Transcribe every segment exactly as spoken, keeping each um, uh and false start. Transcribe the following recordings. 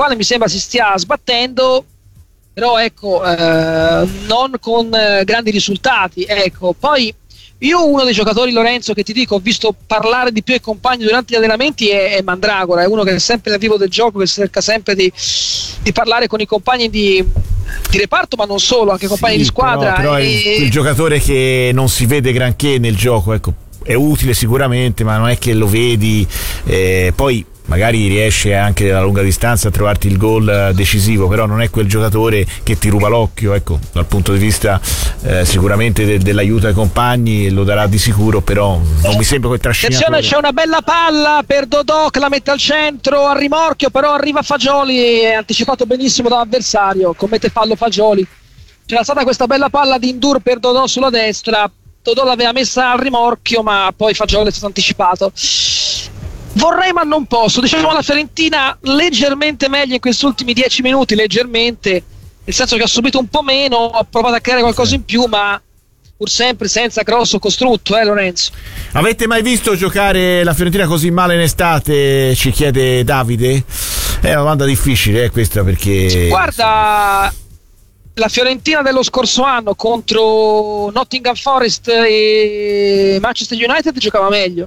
quale mi sembra si stia sbattendo, però ecco, eh, non con eh, grandi risultati. Ecco, poi io uno dei giocatori, Lorenzo, che ti dico, ho visto parlare di più ai compagni durante gli allenamenti è, è Mandragora, è uno che è sempre nel vivo del gioco, che cerca sempre di, di parlare con i compagni di, di reparto, ma non solo, anche i compagni sì, di squadra. Però, però e... è il giocatore che non si vede granché nel gioco, ecco, è utile sicuramente, ma non è che lo vedi, eh, poi magari riesce anche dalla lunga distanza a trovarti il gol decisivo, però non è quel giocatore che ti ruba l'occhio, ecco, dal punto di vista eh, sicuramente de- dell'aiuto ai compagni lo darà di sicuro, però non mi sembra quel trascinatore. Attenzione, c'è una bella palla per Dodò che la mette al centro, al rimorchio, però arriva Fagioli, è anticipato benissimo dall'avversario, commette fallo Fagioli. C'era stata questa bella palla di Ndur per Dodò sulla destra, Dodò l'aveva messa al rimorchio, ma poi Fagioli è stato anticipato. Vorrei ma non posso, diciamo la Fiorentina leggermente meglio in questi ultimi dieci minuti, leggermente, nel senso che ha subito un po' meno, ha provato a creare qualcosa in più, ma pur sempre senza grosso costrutto, eh Lorenzo. Avete mai visto giocare la Fiorentina così male in estate? Ci chiede Davide. È una domanda difficile, eh, questa, perché guarda, la Fiorentina dello scorso anno contro Nottingham Forest e Manchester United giocava meglio,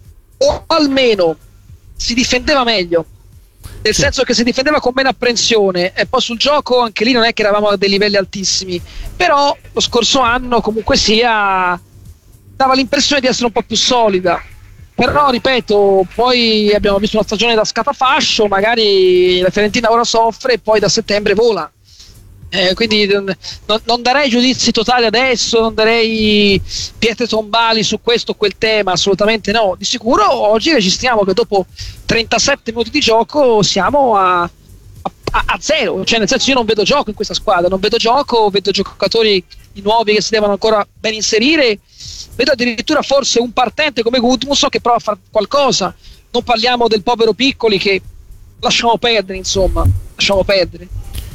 o almeno si difendeva meglio, nel sì. senso che si difendeva con meno apprensione, e poi sul gioco anche lì non è che eravamo a dei livelli altissimi, però lo scorso anno comunque sia dava l'impressione di essere un po' più solida. Però ripeto, poi abbiamo visto una stagione da scatafascio, magari la Fiorentina ora soffre e poi da settembre vola. Eh, quindi non, non darei giudizi totali adesso, non darei pietre tombali su questo o quel tema, assolutamente no. Di sicuro oggi registriamo che dopo trentasette minuti di gioco siamo a, a, a zero, cioè nel senso io non vedo gioco in questa squadra, non vedo gioco, vedo giocatori nuovi che si devono ancora ben inserire, vedo addirittura forse un partente come Gudmundsson che prova a fare qualcosa, non parliamo del povero Piccoli che lasciamo perdere, insomma, lasciamo perdere.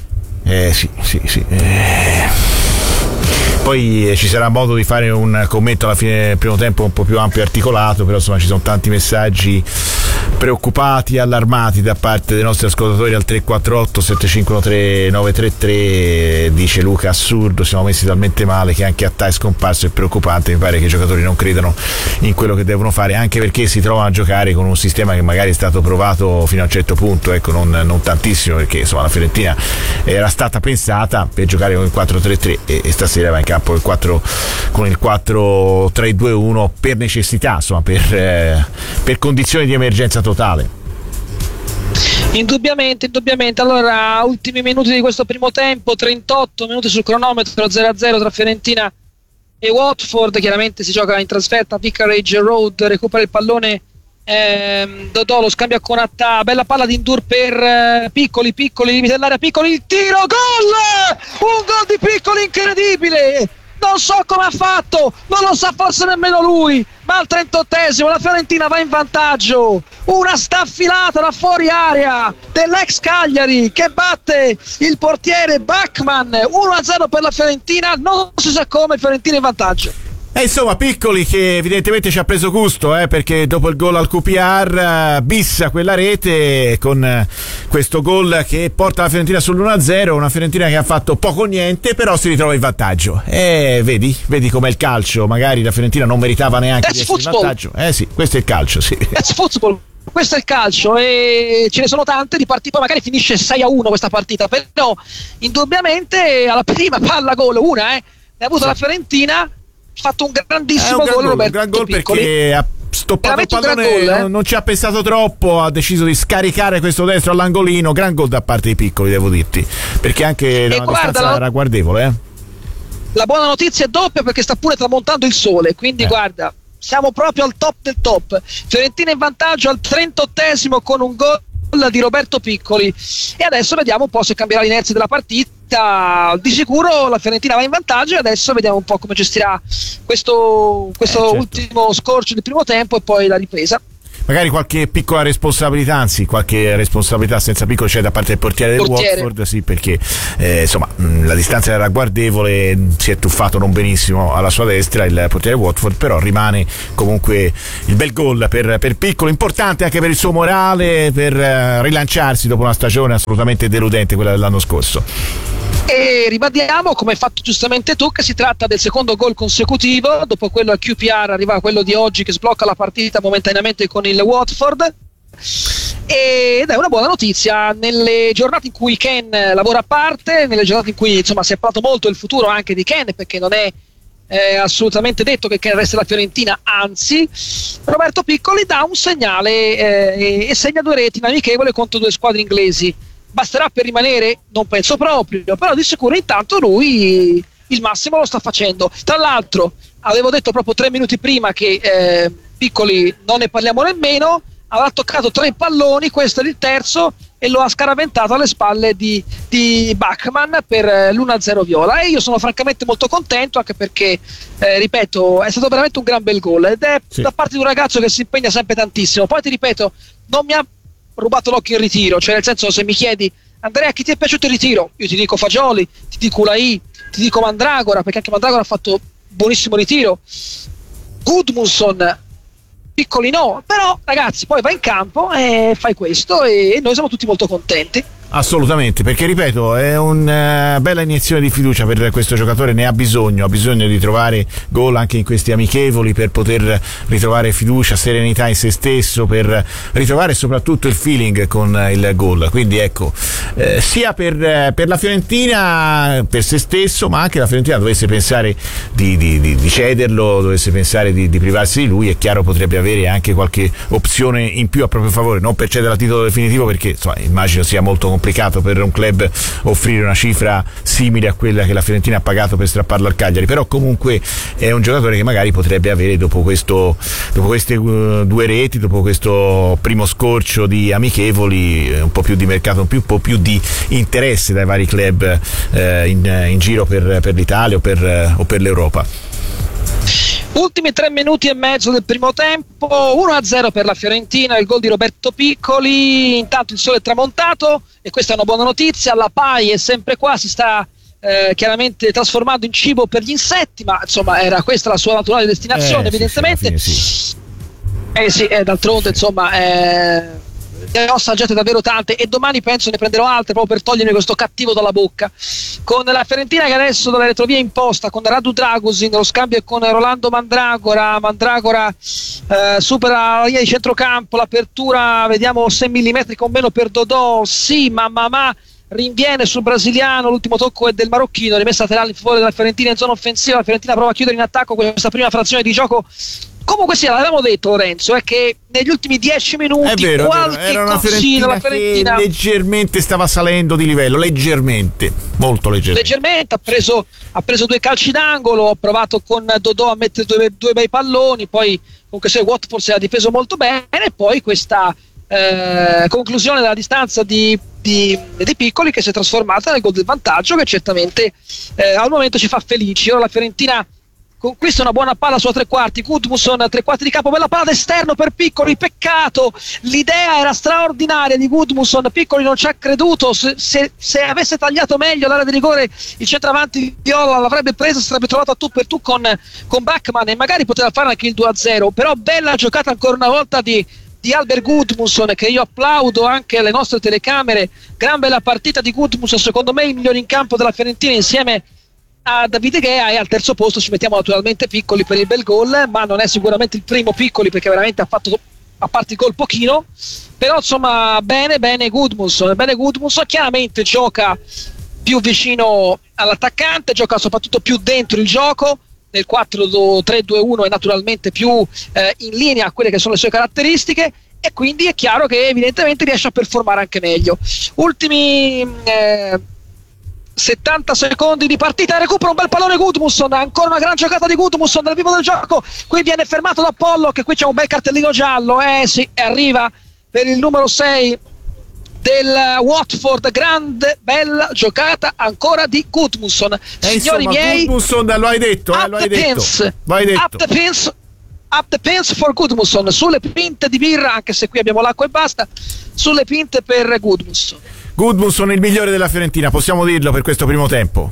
Eh sì, sì, sì. Eh... Poi eh, ci sarà modo di fare un commento alla fine del primo tempo un po' più ampio e articolato, però insomma ci sono tanti messaggi preoccupati, allarmati da parte dei nostri ascoltatori al tre quattro otto sette cinque uno tre nove tre tre. Dice Luca, assurdo, siamo messi talmente male che anche Attà è scomparso, è preoccupante, mi pare che i giocatori non credano in quello che devono fare, anche perché si trovano a giocare con un sistema che magari è stato provato fino a un certo punto, ecco, non, non tantissimo, perché insomma la Fiorentina era stata pensata per giocare con il quattro tre tre e, e stasera va in campo il quattro, con il quattro tre due uno per necessità, insomma, per, eh, per condizioni di emergenza totale. Indubbiamente, indubbiamente. Allora, ultimi minuti di questo primo tempo, trentotto minuti sul cronometro, zero a zero tra Fiorentina e Watford. Chiaramente si gioca in trasferta a Vicarage Road, recupera il pallone ehm, Dodò, lo scambia con Attà, bella palla di Ndur per eh, Piccoli, Piccoli, limite dell'area, Piccoli, il tiro, gol! Un gol di Piccoli incredibile! Non so come ha fatto, non lo sa forse nemmeno lui, ma al trentottesimo la Fiorentina va in vantaggio, una staffilata da fuori area dell'ex Cagliari che batte il portiere Bachmann, uno a zero per la Fiorentina, non si sa come, Fiorentina in vantaggio. E insomma Piccoli che evidentemente ci ha preso gusto, eh, perché dopo il gol al Q P R bissa quella rete con eh, questo gol che porta la Fiorentina sull'uno a zero, una Fiorentina che ha fatto poco o niente, però si ritrova in vantaggio. E vedi, vedi com'è il calcio, magari la Fiorentina non meritava neanche That's di essere football. in vantaggio. Eh sì, questo è il calcio, sì. That's football. Questo è il calcio e ce ne sono tante di partite, poi magari finisce sei a uno questa partita, però indubbiamente alla prima palla gol, una eh, ne ha avuto sì. La Fiorentina, fatto un grandissimo un gol, gol, Roberto un gran gol Piccoli, perché ha stoppato il pallone, gol, eh? non, non ci ha pensato troppo, ha deciso di scaricare questo destro all'angolino, gran gol da parte di Piccoli, devo dirti, perché anche da una distanza era ragguardevole. Eh? La buona notizia è doppia perché sta pure tramontando il sole, quindi eh. guarda, siamo proprio al top del top. Fiorentina in vantaggio al trentottesimo con un gol di Roberto Piccoli e adesso vediamo un po' se cambierà l'inerzia della partita. Di sicuro la Fiorentina va in vantaggio e adesso vediamo un po' come gestirà questo, questo eh, certo. ultimo scorcio del primo tempo e poi la ripresa. magari qualche piccola responsabilità, anzi qualche responsabilità senza piccolo c'è da parte del portiere del Portiere. Watford, sì, perché eh, insomma mh, la distanza era ragguardevole, si è tuffato non benissimo alla sua destra il portiere Watford, però rimane comunque il bel gol per, per Piccolo, importante anche per il suo morale, per uh, rilanciarsi dopo una stagione assolutamente deludente, quella dell'anno scorso. E ribadiamo, come hai fatto giustamente tu, che si tratta del secondo gol consecutivo. Dopo quello al Q P R arriva quello di oggi che sblocca la partita momentaneamente con il Watford, ed è una buona notizia nelle giornate in cui Ken lavora a parte, nelle giornate in cui insomma si è parlato molto del futuro anche di Ken, perché non è eh, assolutamente detto che Ken resti alla Fiorentina, anzi Roberto Piccoli dà un segnale eh, e segna due reti in amichevole contro due squadre inglesi. Basterà per rimanere? Non penso proprio, però di sicuro intanto lui il massimo lo sta facendo. Tra l'altro avevo detto proprio tre minuti prima che eh, Piccoli non ne parliamo nemmeno, avrà toccato tre palloni, questo è il terzo, e lo ha scaraventato alle spalle di, di Bachmann per l'uno a zero viola, e io sono francamente molto contento, anche perché eh, ripeto, è stato veramente un gran bel gol ed è sì. da parte di un ragazzo che si impegna sempre tantissimo. Poi ti ripeto, non mi ha rubato l'occhio in ritiro, cioè nel senso, se mi chiedi Andrea chi ti è piaciuto il ritiro, io ti dico Fagioli, ti dico Ulai, ti dico Mandragora, perché anche Mandragora ha fatto buonissimo ritiro, Gudmundsson, Piccoli no, però ragazzi poi vai in campo e fai questo e noi siamo tutti molto contenti. Assolutamente, perché ripeto, è una uh, bella iniezione di fiducia per questo giocatore, ne ha bisogno, ha bisogno di trovare gol anche in questi amichevoli per poter ritrovare fiducia, serenità in se stesso, per ritrovare soprattutto il feeling con il gol. Quindi ecco, eh, sia per, per la Fiorentina, per se stesso, ma anche la Fiorentina dovesse pensare di, di, di, di cederlo, dovesse pensare di, di privarsi di lui, è chiaro potrebbe avere anche qualche opzione in più a proprio favore, non per cedere a titolo definitivo, perché insomma, immagino sia molto complicato per un club offrire una cifra simile a quella che la Fiorentina ha pagato per strapparlo al Cagliari, però comunque è un giocatore che magari potrebbe avere dopo questo dopo queste uh, due reti, dopo questo primo scorcio di amichevoli, un po' più di mercato, un, più, un po' più di interesse dai vari club eh, in, in giro per, per l'Italia o per, eh, o per l'Europa. Ultimi tre minuti e mezzo del primo tempo, uno a zero per la Fiorentina, il gol di Roberto Piccoli. Intanto il sole è tramontato e questa è una buona notizia, la Pai è sempre qua, si sta eh, chiaramente trasformando in cibo per gli insetti, ma insomma era questa la sua naturale destinazione, eh, evidentemente. Sì, sì, eh sì, eh, d'altronde insomma eh, ne ho assaggiate davvero tante e domani penso ne prenderò altre proprio per togliermi questo cattivo dalla bocca, con la Fiorentina che adesso dalla retrovia imposta con Radu Dragusin, lo scambio è con Rolando Mandragora. Mandragora eh, supera la linea di centrocampo, l'apertura vediamo sei millimetri con meno per Dodò, sì ma ma ma rinviene sul brasiliano, l'ultimo tocco è del marocchino, rimessa laterale in favore della Fiorentina in zona offensiva. La Fiorentina prova a chiudere in attacco questa prima frazione di gioco. Comunque sia, l'avevamo detto Lorenzo, è che negli ultimi dieci minuti è vero, qualche era una Fiorentina, la Fiorentina che leggermente stava salendo di livello, leggermente, molto leggermente. Leggermente, ha preso, ha preso due calci d'angolo, ha provato con Dodò a mettere due, due bei palloni, poi comunque se Watford si era difeso molto bene, e poi questa eh, conclusione della distanza di, di, di Piccoli che si è trasformata nel gol del vantaggio, che certamente eh, al momento ci fa felici. Ora la Fiorentina conquista una buona palla sulla tre quarti, Gudmundsson tre quarti di campo, bella palla d'esterno per Piccoli, peccato, l'idea era straordinaria di Gudmundsson, Piccoli non ci ha creduto, se, se, se avesse tagliato meglio l'area di rigore il centravanti Viola l'avrebbe presa, si sarebbe trovato a tu per tu con, con Bachmann e magari poteva fare anche il due a zero, però bella giocata ancora una volta di di Albert Gudmundsson, che io applaudo anche alle nostre telecamere, gran bella partita di Gudmundsson, secondo me il migliore in campo della Fiorentina insieme a Davide Gea, e al terzo posto ci mettiamo naturalmente Piccoli per il bel gol, ma non è sicuramente il primo Piccoli perché veramente ha fatto, a parte il gol, pochino, però insomma bene bene Gudmundsson, bene Gudmundsson, chiaramente gioca più vicino all'attaccante, gioca soprattutto più dentro il gioco, nel quattro tre due uno è naturalmente più eh, in linea a quelle che sono le sue caratteristiche, e quindi è chiaro che evidentemente riesce a performare anche meglio. Ultimi eh, settanta secondi di partita, recupera un bel pallone Gudmundsson, ancora una gran giocata di Gudmundsson nel vivo del gioco, qui viene fermato da Pollock, qui c'è un bel cartellino giallo, eh sì, arriva per il numero sei del Watford, grande bella giocata ancora di Gudmundsson, eh, signori insomma, miei, Gudmundsson lo hai detto, eh, lo hai detto, pins, lo hai detto. Up the pins, up the pins for Gudmundsson, sulle pinte di birra, anche se qui abbiamo l'acqua e basta, sulle pinte per Gudmundsson. Gudmundsson il migliore della Fiorentina, possiamo dirlo, per questo primo tempo?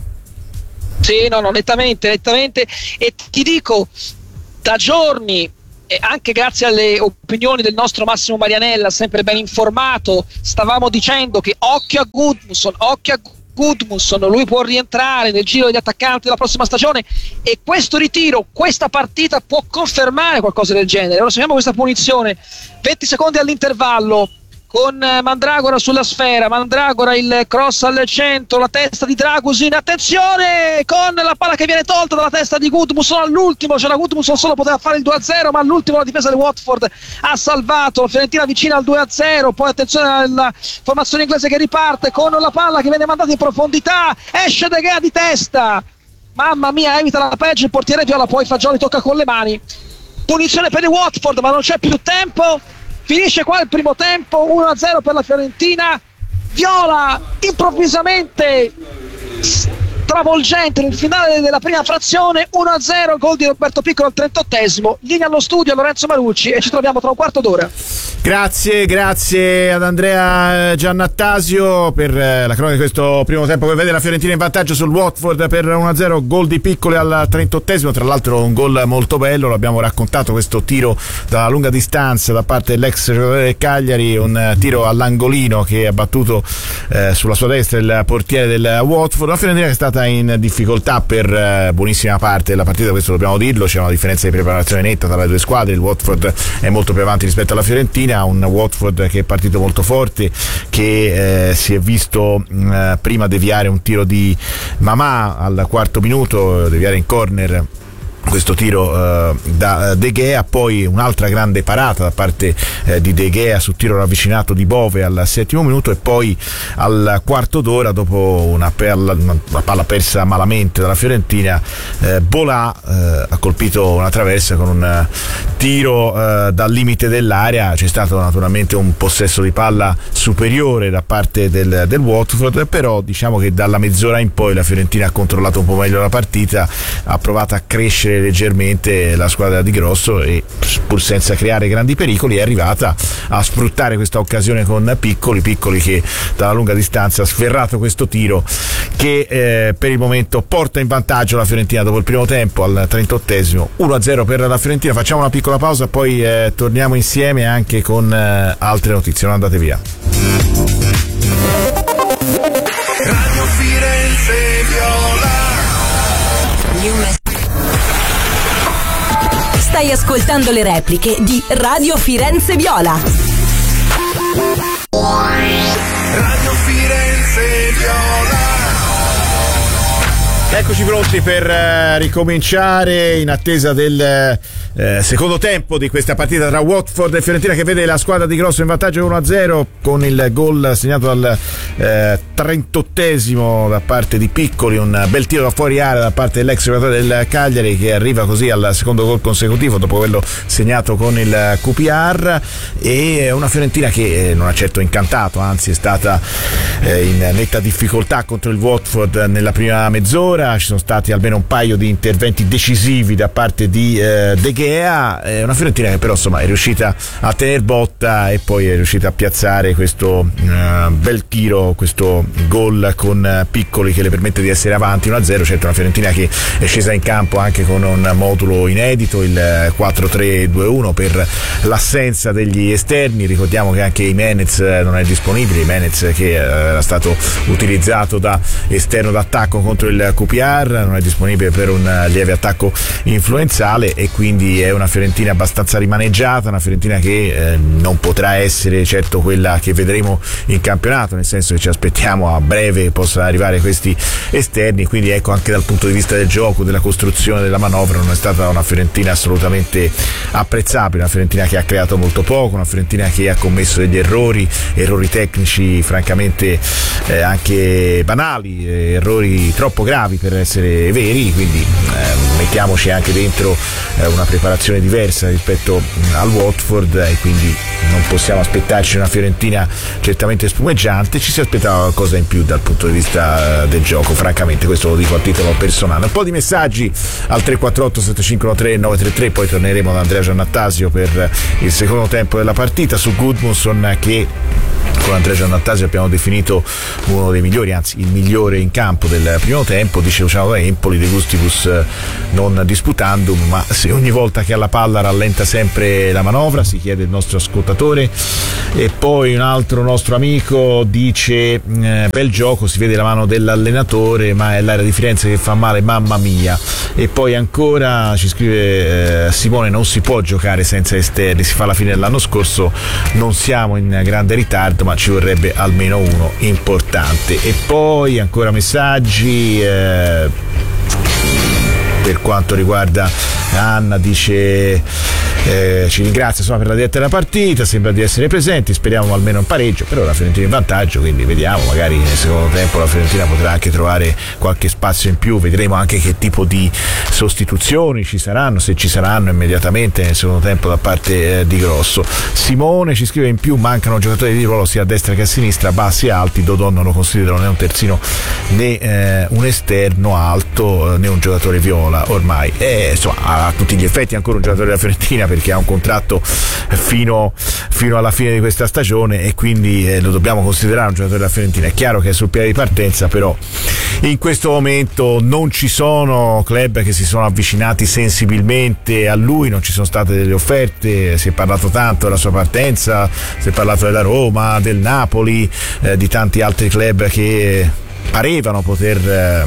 Sì, no, no, nettamente, nettamente, e ti dico, da giorni, e anche grazie alle opinioni del nostro Massimo Marianella, sempre ben informato, stavamo dicendo che occhio a Gudmundsson, occhio a Gudmundsson, lui può rientrare nel giro degli attaccanti della prossima stagione, e questo ritiro, questa partita può confermare qualcosa del genere. Ora seguiamo questa punizione, venti secondi all'intervallo, con Mandragora sulla sfera, Mandragora il cross al centro, la testa di Dragusin, attenzione con la palla che viene tolta dalla testa di Gudmundsson all'ultimo, c'era Gudmundsson solo, poteva fare il due a zero, ma all'ultimo la difesa del Watford ha salvato, la Fiorentina vicina al due a zero, poi attenzione alla formazione inglese che riparte con la palla che viene mandata in profondità, esce De Gea di testa, mamma mia, evita la peggio il portiere Viola, poi Fagioli tocca con le mani, punizione per il Watford, ma non c'è più tempo. Finisce qua il primo tempo, uno a zero per la Fiorentina. Viola improvvisamente travolgente nel finale della prima frazione, uno a zero, gol di Roberto Piccolo al trentottesimo. Linea allo studio Lorenzo Marucci e ci troviamo tra un quarto d'ora. Grazie, grazie ad Andrea Giannattasio per la cronaca di questo primo tempo che vede la Fiorentina in vantaggio sul Watford per uno a zero, gol di Piccoli al trentottesimo, tra l'altro un gol molto bello, l'abbiamo raccontato, questo tiro da lunga distanza da parte dell'ex giocatore del Cagliari, un tiro all'angolino che ha battuto eh, sulla sua destra il portiere del Watford. La Fiorentina che è stata in difficoltà per eh, buonissima parte della partita, questo dobbiamo dirlo, c'è una differenza di preparazione netta tra le due squadre, il Watford è molto più avanti rispetto alla Fiorentina, un Watford che è partito molto forte, che eh, si è visto mh, prima deviare un tiro di Mamà al quarto minuto, deviare in corner questo tiro eh, da De Gea, poi un'altra grande parata da parte eh, di De Gea su tiro ravvicinato di Bove al settimo minuto, e poi al quarto d'ora, dopo una, palla, una palla persa malamente dalla Fiorentina, eh, Bolà eh, ha colpito una traversa con un tiro eh, dal limite dell'area. C'è stato naturalmente un possesso di palla superiore da parte del, del Watford, però diciamo che dalla mezz'ora in poi la Fiorentina ha controllato un po' meglio la partita, ha provato a crescere leggermente la squadra di Grosso e, pur senza creare grandi pericoli, è arrivata a sfruttare questa occasione con Piccoli Piccoli che dalla lunga distanza ha sferrato questo tiro che eh, per il momento porta in vantaggio la Fiorentina dopo il primo tempo al trentottesimo, uno a zero per la Fiorentina. Facciamo una piccola pausa, poi eh, torniamo insieme anche con eh, altre notizie, non andate via. Radio Firenze Viola. Stai ascoltando le repliche di Radio Firenze Viola. Radio Firenze Viola. Eccoci pronti per uh, ricominciare in attesa del uh, secondo tempo di questa partita tra Watford e Fiorentina, che vede la squadra di Grosso in vantaggio uno a zero con il gol segnato al uh, trentottesimo da parte di Piccoli, un bel tiro da fuori area da parte dell'ex giocatore del Cagliari, che arriva così al secondo gol consecutivo dopo quello segnato con il Q P R, e una Fiorentina che non ha certo incantato, anzi è stata eh, in netta difficoltà contro il Watford nella prima mezz'ora. Ci sono stati almeno un paio di interventi decisivi da parte di eh, De Gea, eh, una Fiorentina che però insomma è riuscita a tener botta e poi è riuscita a piazzare questo eh, bel tiro, questo gol con eh, Piccoli che le permette di essere avanti uno a zero. Certo, una Fiorentina che è scesa in campo anche con un modulo inedito, il quattro tre due uno, per l'assenza degli esterni. Ricordiamo che anche Jimenez non è disponibile, Jimenez che eh, era stato utilizzato da esterno d'attacco contro il Q P R, non è disponibile per un lieve attacco influenzale, e quindi è una Fiorentina abbastanza rimaneggiata, una Fiorentina che eh, non potrà essere certo quella che vedremo in campionato, nel senso che ci aspettiamo a breve possano arrivare questi esterni. Quindi ecco, anche dal punto di vista del gioco, della costruzione della manovra, non è stata una Fiorentina assolutamente apprezzabile, una Fiorentina che ha creato molto poco, una Fiorentina che ha commesso degli errori errori tecnici francamente eh, anche banali, eh, errori troppo gravi bravi per essere veri, quindi eh, mettiamoci anche dentro eh, una preparazione diversa rispetto mh, al Watford, e quindi non possiamo aspettarci una Fiorentina certamente spumeggiante. Ci si aspettava qualcosa in più dal punto di vista eh, del gioco, francamente, questo lo dico a titolo personale. Un po' di messaggi al tre quattro otto sette cinque uno tre nove tre tre, poi torneremo ad Andrea Giannattasio per il secondo tempo della partita, su Gudmundsson che con Andrea Giannattasio abbiamo definito uno dei migliori, anzi il migliore in campo del primo tempo. Dice Luciano da Empoli, De Gustibus non disputandum, ma se ogni volta che ha la palla rallenta sempre la manovra, si chiede il nostro ascoltatore. E poi un altro nostro amico dice eh, bel gioco, si vede la mano dell'allenatore, ma è l'area di Firenze che fa male, mamma mia. E poi ancora ci scrive eh, Simone, non si può giocare senza esterni, si fa la fine dell'anno scorso, non siamo in grande ritardo, ma ci vorrebbe almeno uno importante. E poi ancora messaggi eh, per quanto riguarda Anna, dice eh, ci ringrazia insomma per la diretta della partita, sembra di essere presenti, speriamo almeno un pareggio, però la Fiorentina in vantaggio, quindi vediamo, magari nel secondo tempo la Fiorentina potrà anche trovare qualche spazio in più, vedremo anche che tipo di sostituzioni ci saranno, se ci saranno immediatamente nel secondo tempo da parte eh, di Grosso. Simone ci scrive: in più mancano giocatori di ruolo sia a destra che a sinistra, bassi e alti, Dodò non lo considero né un terzino né eh, un esterno alto, né un giocatore viola ormai, e insomma a tutti gli effetti ancora un giocatore della Fiorentina, perché ha un contratto fino, fino alla fine di questa stagione, e quindi eh, lo dobbiamo considerare un giocatore della Fiorentina. È chiaro che è sul piede di partenza, però in questo momento non ci sono club che si sono avvicinati sensibilmente a lui, non ci sono state delle offerte, si è parlato tanto della sua partenza, si è parlato della Roma, del Napoli, eh, di tanti altri club che parevano poter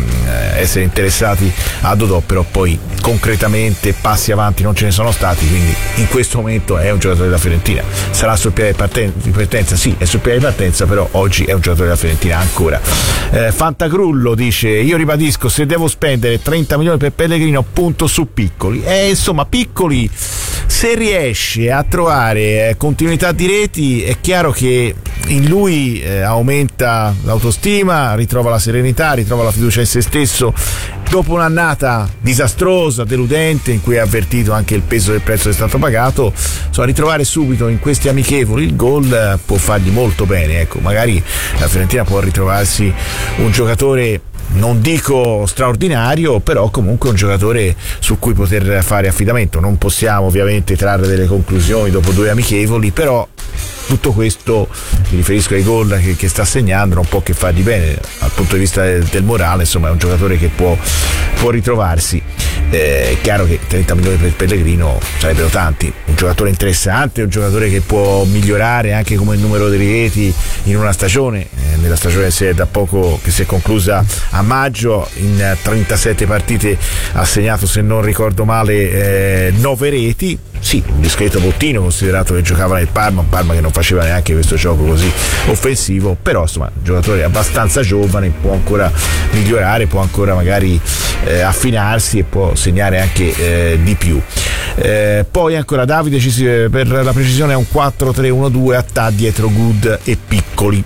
eh, essere interessati a Dodò, però poi concretamente passi avanti non ce ne sono stati, quindi in questo momento è un giocatore della Fiorentina. Sarà sul piede di partenza? Sì, è sul piede di partenza, però oggi è un giocatore della Fiorentina ancora. eh, Fantagrullo dice: io ribadisco, se devo spendere trenta milioni per Pellegrino, punto su Piccoli. E insomma Piccoli, se riesce a trovare continuità di reti, è chiaro che in lui eh, aumenta l'autostima, ritrova la serenità, ritrova la fiducia in se stesso. Dopo un'annata disastrosa, deludente, in cui ha avvertito anche il peso del prezzo che è stato pagato, insomma, ritrovare subito in questi amichevoli il gol può fargli molto bene. Ecco, magari la Fiorentina può ritrovarsi un giocatore, non dico straordinario, però comunque un giocatore su cui poter fare affidamento. Non possiamo ovviamente trarre delle conclusioni dopo due amichevoli, però tutto questo, mi riferisco ai gol che, che sta segnando, non può che fargli bene dal punto di vista del, del morale. Insomma, è un giocatore che può, può ritrovarsi. Eh, è chiaro che trenta milioni per Pellegrino sarebbero tanti, un giocatore interessante, un giocatore che può migliorare anche come numero di reti in una stagione, eh, nella stagione si è da poco che si è conclusa a maggio, in trentasette partite ha segnato, se non ricordo male, eh, nove reti. Sì, un discreto bottino considerato che giocava nel Parma, un Parma che non faceva neanche questo gioco così offensivo, però insomma un giocatore abbastanza giovane, può ancora migliorare, può ancora magari eh, affinarsi e può segnare anche eh, di più. Eh, poi ancora Davide ci si, per la precisione è un quattro tre uno due a T A dietro Good e Piccoli.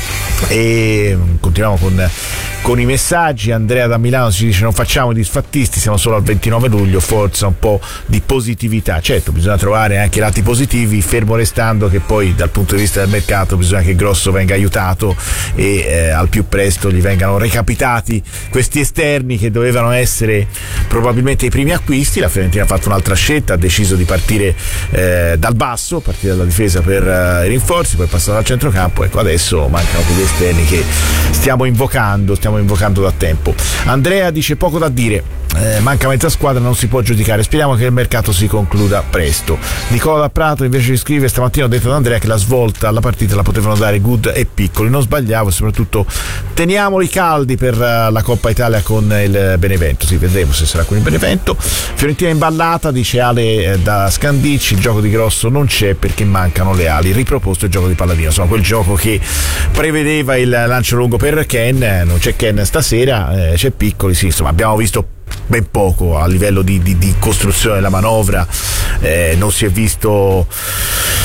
E continuiamo con con i messaggi. Andrea da Milano ci dice: non facciamo i disfattisti, siamo solo al ventinove luglio, forza un po' di positività. Certo, bisogna trovare anche i lati positivi, fermo restando che poi dal punto di vista del mercato bisogna che Grosso venga aiutato e eh, al più presto gli vengano recapitati questi esterni che dovevano essere probabilmente i primi acquisti. La Fiorentina ha fatto un'altra scelta, ha deciso di partire eh, dal basso, partire dalla difesa per eh, i rinforzi, poi passare al centrocampo. Ecco, adesso mancano quegli esterni che stiamo invocando, stiamo invocando da tempo. Andrea dice: poco da dire, eh, manca mezza squadra, non si può giudicare, speriamo che il mercato si concluda presto. Nicola da Prato invece ci scrive: stamattina ho detto ad Andrea che la svolta alla partita la potevano dare Good e Piccoli, non sbagliavo, e soprattutto teniamoli caldi per uh, la Coppa Italia con il Benevento. Sì, vedremo se sarà con il Benevento. Fiorentina imballata, dice Ale eh, da Scandicci, il gioco di Grosso non c'è perché mancano le ali, riproposto il gioco di Palladino, insomma quel gioco che prevedeva il lancio lungo per Ken, non c'è Ken stasera, eh, c'è Piccoli. Sì, insomma abbiamo visto ben poco a livello di, di, di costruzione della manovra, eh, non si è visto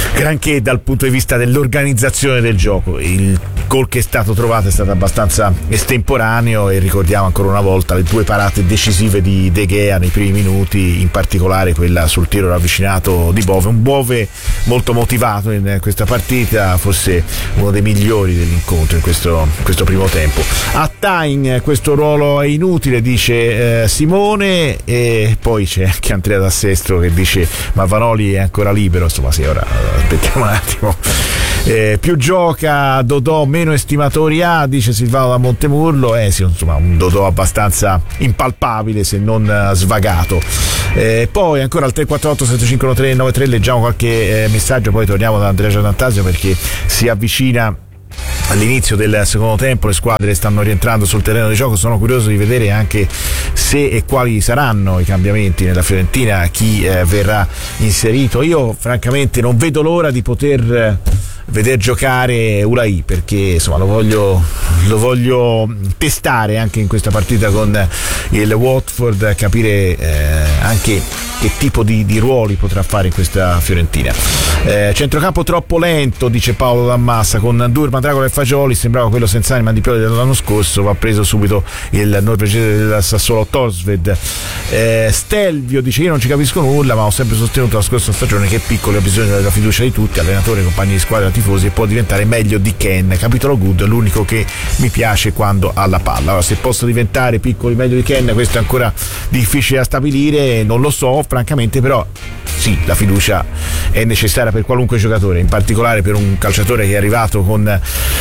granché dal punto di vista dell'organizzazione del gioco. Il gol che è stato trovato è stato abbastanza estemporaneo e ricordiamo ancora una volta le due parate decisive di De Gea nei primi minuti, in particolare quella sul tiro ravvicinato di Bove, un Bove molto motivato in questa partita, forse uno dei migliori dell'incontro in questo, questo primo tempo. A Tain questo ruolo è inutile, dice eh, Simone, e poi c'è anche Andrea da Sestro che dice ma Vanoli è ancora libero, insomma sì, ora aspettiamo un attimo. Eh, più gioca Dodò, meno estimatori ha, dice Silvano da Montemurlo. Eh sì, insomma, un Dodò abbastanza impalpabile se non uh, svagato. Eh, poi ancora al tre quattro otto sette cinque uno tre nove tre leggiamo qualche eh, messaggio, poi torniamo da Andrea Giannantasio perché si avvicina all'inizio del secondo tempo, le squadre stanno rientrando sul terreno di gioco. Sono curioso di vedere anche se e quali saranno i cambiamenti nella Fiorentina, chi eh, verrà inserito. Io francamente non vedo l'ora di poter eh, vedere giocare Ulai, perché insomma lo voglio, lo voglio testare anche in questa partita con il Watford, capire eh, anche che tipo di, di ruoli potrà fare in questa Fiorentina. Eh, centrocampo troppo lento, dice Paolo Dammassa, con Dur, Mandragola e Fagioli, sembrava quello senza anima di Pioli dell'anno scorso. Va preso subito il norvegese del Sassuolo Torsved. eh, Stelvio dice io non ci capisco nulla, ma ho sempre sostenuto la scorsa stagione che Piccoli ha bisogno della fiducia di tutti, allenatori, compagni di squadra, tifosi, e può diventare meglio di Ken. Capitolo good, l'unico che mi piace quando ha la palla. Allora, se posso diventare Piccoli meglio di Ken, questo è ancora difficile da stabilire, non lo so francamente, però sì, la fiducia è necessaria per qualunque giocatore, in particolare per un calciatore che è arrivato con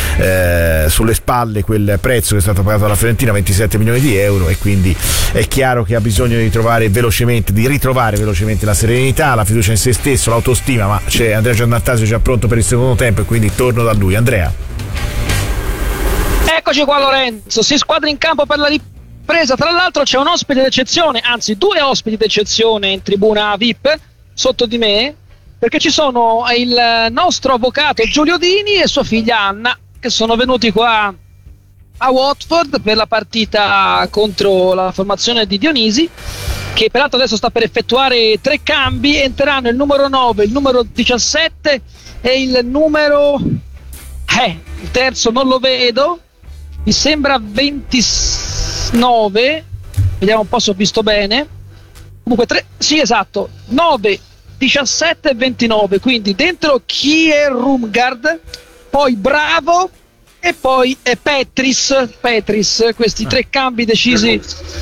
eh, sulle spalle quel prezzo che è stato pagato dalla Fiorentina, ventisette milioni di euro, e quindi è chiaro che ha bisogno di trovare velocemente, di ritrovare velocemente la serenità, la fiducia in se stesso, l'autostima. Ma c'è Andrea Giannantasio già pronto per il secondo tempo e quindi torno da lui. Andrea. Eccoci qua Lorenzo, si squadra in campo per la ripresa. Tra l'altro c'è un ospite d'eccezione, anzi due ospiti d'eccezione in tribuna V I P sotto di me, perché ci sono il nostro avvocato Giulio Dini e sua figlia Anna, che sono venuti qua a Watford per la partita contro la formazione di Dionisi, che peraltro adesso sta per effettuare tre cambi. Entreranno il numero nove, il numero diciassette e il numero eh, il terzo non lo vedo, mi sembra ventinove, vediamo un po' se ho visto bene. Comunque tre, sì esatto, nove, diciassette e ventinove, quindi dentro Kierumgard, poi Bravo e poi eh, Petris, Petris, questi tre cambi decisi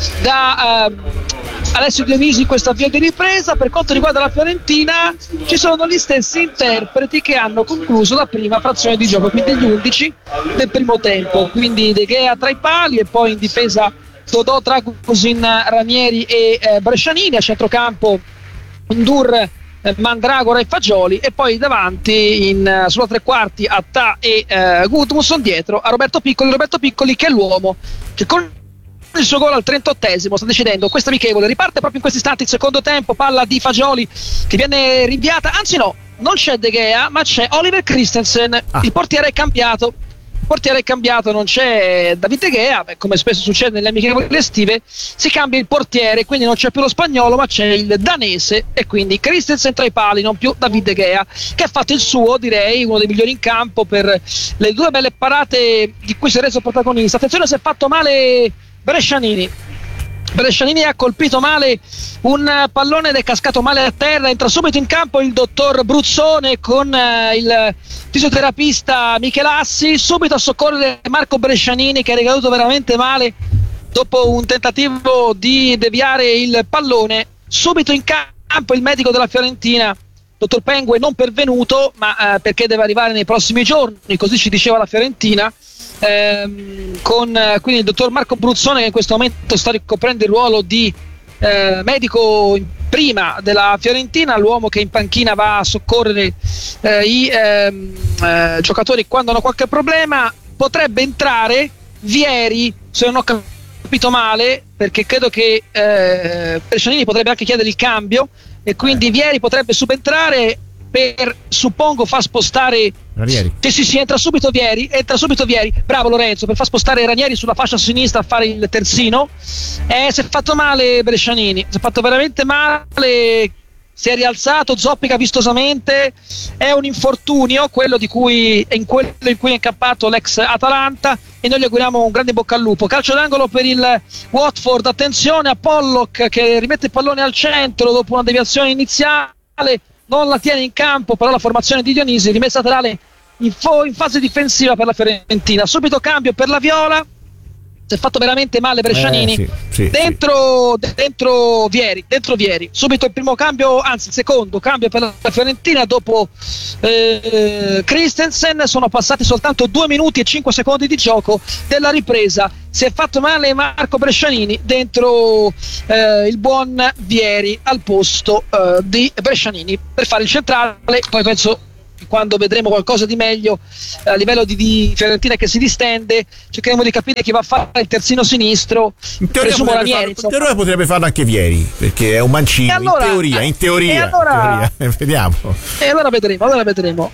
da uh, Alessio Dionisi in questo avvio di ripresa. Per quanto riguarda la Fiorentina ci sono gli stessi interpreti che hanno concluso la prima frazione di gioco, quindi gli undici del primo tempo, quindi De Gea tra i pali e poi in difesa Dodò, Dragusin, Ranieri e eh, Brescianini, a centrocampo Ndur, eh, Mandragora e Fagioli, e poi davanti in, uh, sulla tre quarti Attà e uh, Gudmundsson, dietro a Roberto Piccoli, Roberto Piccoli che è l'uomo che con il suo gol al trentottesimo sta decidendo questa amichevole. Riparte proprio in questi istanti il secondo tempo, palla di Fagioli che viene rinviata, anzi no, non c'è De Gea ma c'è Oliver Christensen, ah. il portiere è cambiato. Il portiere è cambiato, non c'è David De Gea, beh, come spesso succede nelle amichevoli estive, si cambia il portiere, quindi non c'è più lo spagnolo ma c'è il danese, e quindi Christensen tra i pali, non più David De Gea, che ha fatto il suo, direi, uno dei migliori in campo per le due belle parate di cui si è reso protagonista. Attenzione, si è fatto male Brescianini. Brescianini ha colpito male un pallone ed è cascato male a terra. Entra subito in campo il dottor Bruzzone con eh, il fisioterapista Michelassi, subito a soccorrere Marco Brescianini, che è ricaduto veramente male dopo un tentativo di deviare il pallone. Subito in campo il medico della Fiorentina, dottor Pengue, non pervenuto ma eh, perché deve arrivare nei prossimi giorni, così ci diceva la Fiorentina. Ehm, con eh, quindi il dottor Marco Bruzzone, che in questo momento sta ricoprendo il ruolo di eh, medico in prima della Fiorentina, l'uomo che in panchina va a soccorrere eh, i ehm, eh, giocatori quando hanno qualche problema. Potrebbe entrare Vieri, se non ho capito male, perché credo che eh, Brescianini potrebbe anche chiedere il cambio e quindi Vieri potrebbe subentrare per, suppongo, far spostare Ranieri. Sì, sì, sì, entra subito Vieri, entra subito Vieri, bravo Lorenzo, per far spostare Ranieri sulla fascia sinistra a fare il terzino. Eh, si è fatto male Brescianini, si è fatto veramente male, si è rialzato, zoppica vistosamente, è un infortunio quello di cui in quello in cui è incappato l'ex Atalanta, e noi gli auguriamo un grande bocca al lupo. Calcio d'angolo per il Watford, attenzione a Pollock che rimette il pallone al centro dopo una deviazione iniziale, non la tiene in campo, però la formazione di Dionisi, rimessa laterale in, fo- in fase difensiva per la Fiorentina. Subito cambio per la Viola, si è fatto veramente male Brescianini, eh, sì, sì, dentro, sì. dentro Vieri, dentro Vieri, subito il primo cambio, anzi il secondo cambio per la Fiorentina dopo eh, Christensen. Sono passati soltanto due minuti e cinque secondi di gioco della ripresa, si è fatto male Marco Brescianini, dentro eh, il buon Vieri al posto eh, di Brescianini per fare il centrale. Poi penso, quando vedremo qualcosa di meglio a livello di, di Fiorentina che si distende, cercheremo di capire chi va a fare il terzino sinistro. In teoria, presumo potrebbe, Ranieri, farlo, in teoria potrebbe farlo anche Vieri, perché è un mancino. Allora, in teoria, in teoria, e allora, in teoria. Vediamo. E allora vedremo, allora vedremo.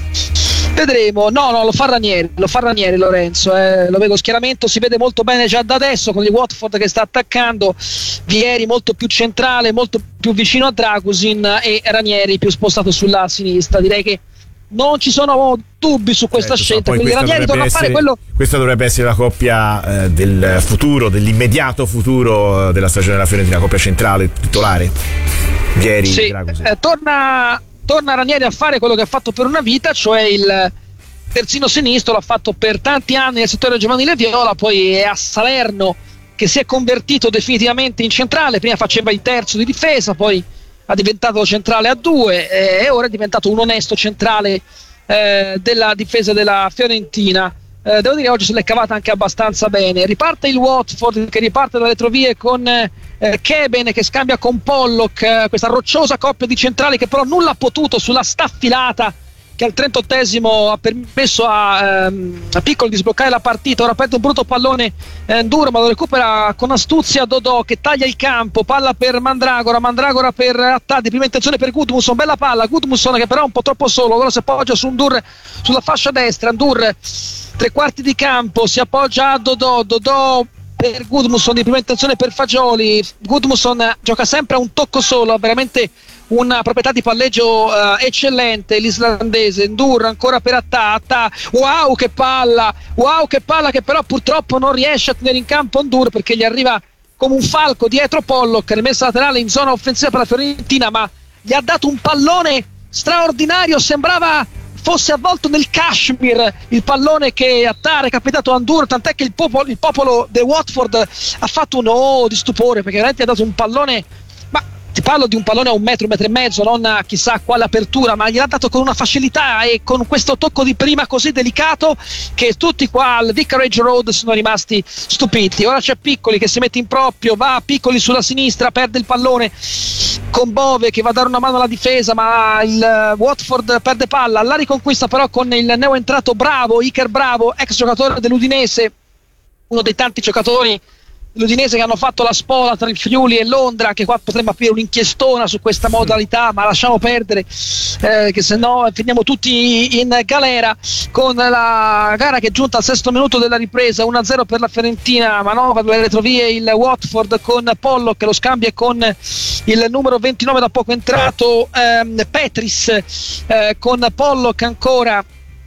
Vedremo, no, no, lo fa Ranieri, lo fa Ranieri Lorenzo, eh, lo vedo schieramento, si vede molto bene già da adesso con il Watford che sta attaccando, Vieri molto più centrale, molto più vicino a Dragusin e Ranieri più spostato sulla sinistra. Direi che non ci sono dubbi su questa certo, scelta, quindi Ranieri torna a fare essere, quello. Questa dovrebbe essere la coppia eh, del futuro, dell'immediato futuro della stagione della Fiorentina, coppia centrale, titolare. Vieri, sì, Dragusin. Eh, torna, torna Ranieri a fare quello che ha fatto per una vita, cioè il terzino sinistro, l'ha fatto per tanti anni nel settore giovanile viola, poi è a Salerno che si è convertito definitivamente in centrale, prima faceva il terzo di difesa, poi ha diventato centrale a due e ora è diventato un onesto centrale eh, della difesa della Fiorentina. Eh, devo dire oggi se l'è cavata anche abbastanza bene. Riparte il Watford che riparte dalle retrovie con eh, Keben che scambia con Pollock, eh, questa rocciosa coppia di centrali che però nulla ha potuto sulla staffilata che al trentottesimo ha permesso a, ehm, a Piccoli di sbloccare la partita. Ora perde un brutto pallone eh, duro, ma lo recupera con astuzia Dodò che taglia il campo, palla per Mandragora, Mandragora per Attadi, prima intenzione per Gudmundsson, bella palla, Gudmundsson che però è un po' troppo solo, ora si appoggia su Ndur sulla fascia destra, Ndur tre quarti di campo, si appoggia a Dodò, Dodò per Gudmundsson di prima intenzione per Fagioli, Gudmundsson gioca sempre a un tocco solo, veramente una proprietà di palleggio uh, eccellente l'islandese. Ndur ancora per Attà, Attà, wow che palla, wow che palla che però purtroppo non riesce a tenere in campo Ndur perché gli arriva come un falco dietro Pollock, rimessa laterale in zona offensiva per la Fiorentina, ma gli ha dato un pallone straordinario, sembrava fosse avvolto nel cashmere il pallone che Attà ha recapitato a Ndur, tant'è che il popolo, il popolo del Watford ha fatto un oh di stupore perché veramente ha dato un pallone, ma ti parlo di un pallone a un metro, un metro e mezzo, non a chissà quale apertura, ma gliel'ha dato con una facilità e con questo tocco di prima così delicato che tutti qua al Vicarage Road sono rimasti stupiti. Ora c'è Piccoli che si mette in proprio, va Piccoli sulla sinistra, perde il pallone con Bove che va a dare una mano alla difesa, ma il Watford perde palla, la riconquista però con il neoentrato Bravo, Iker Bravo, ex giocatore dell'Udinese, uno dei tanti giocatori l'Udinese che hanno fatto la spola tra il Friuli e Londra, anche qua potremmo aprire un'inchiestona su questa modalità, ma lasciamo perdere eh, che se no finiamo tutti in galera. Con la gara che è giunta al sesto minuto della ripresa, uno a zero per la Fiorentina, manovra delle retrovie il Watford con Pollock che lo scambia con il numero ventinove da poco entrato ehm, Petris, eh, con Pollock ancora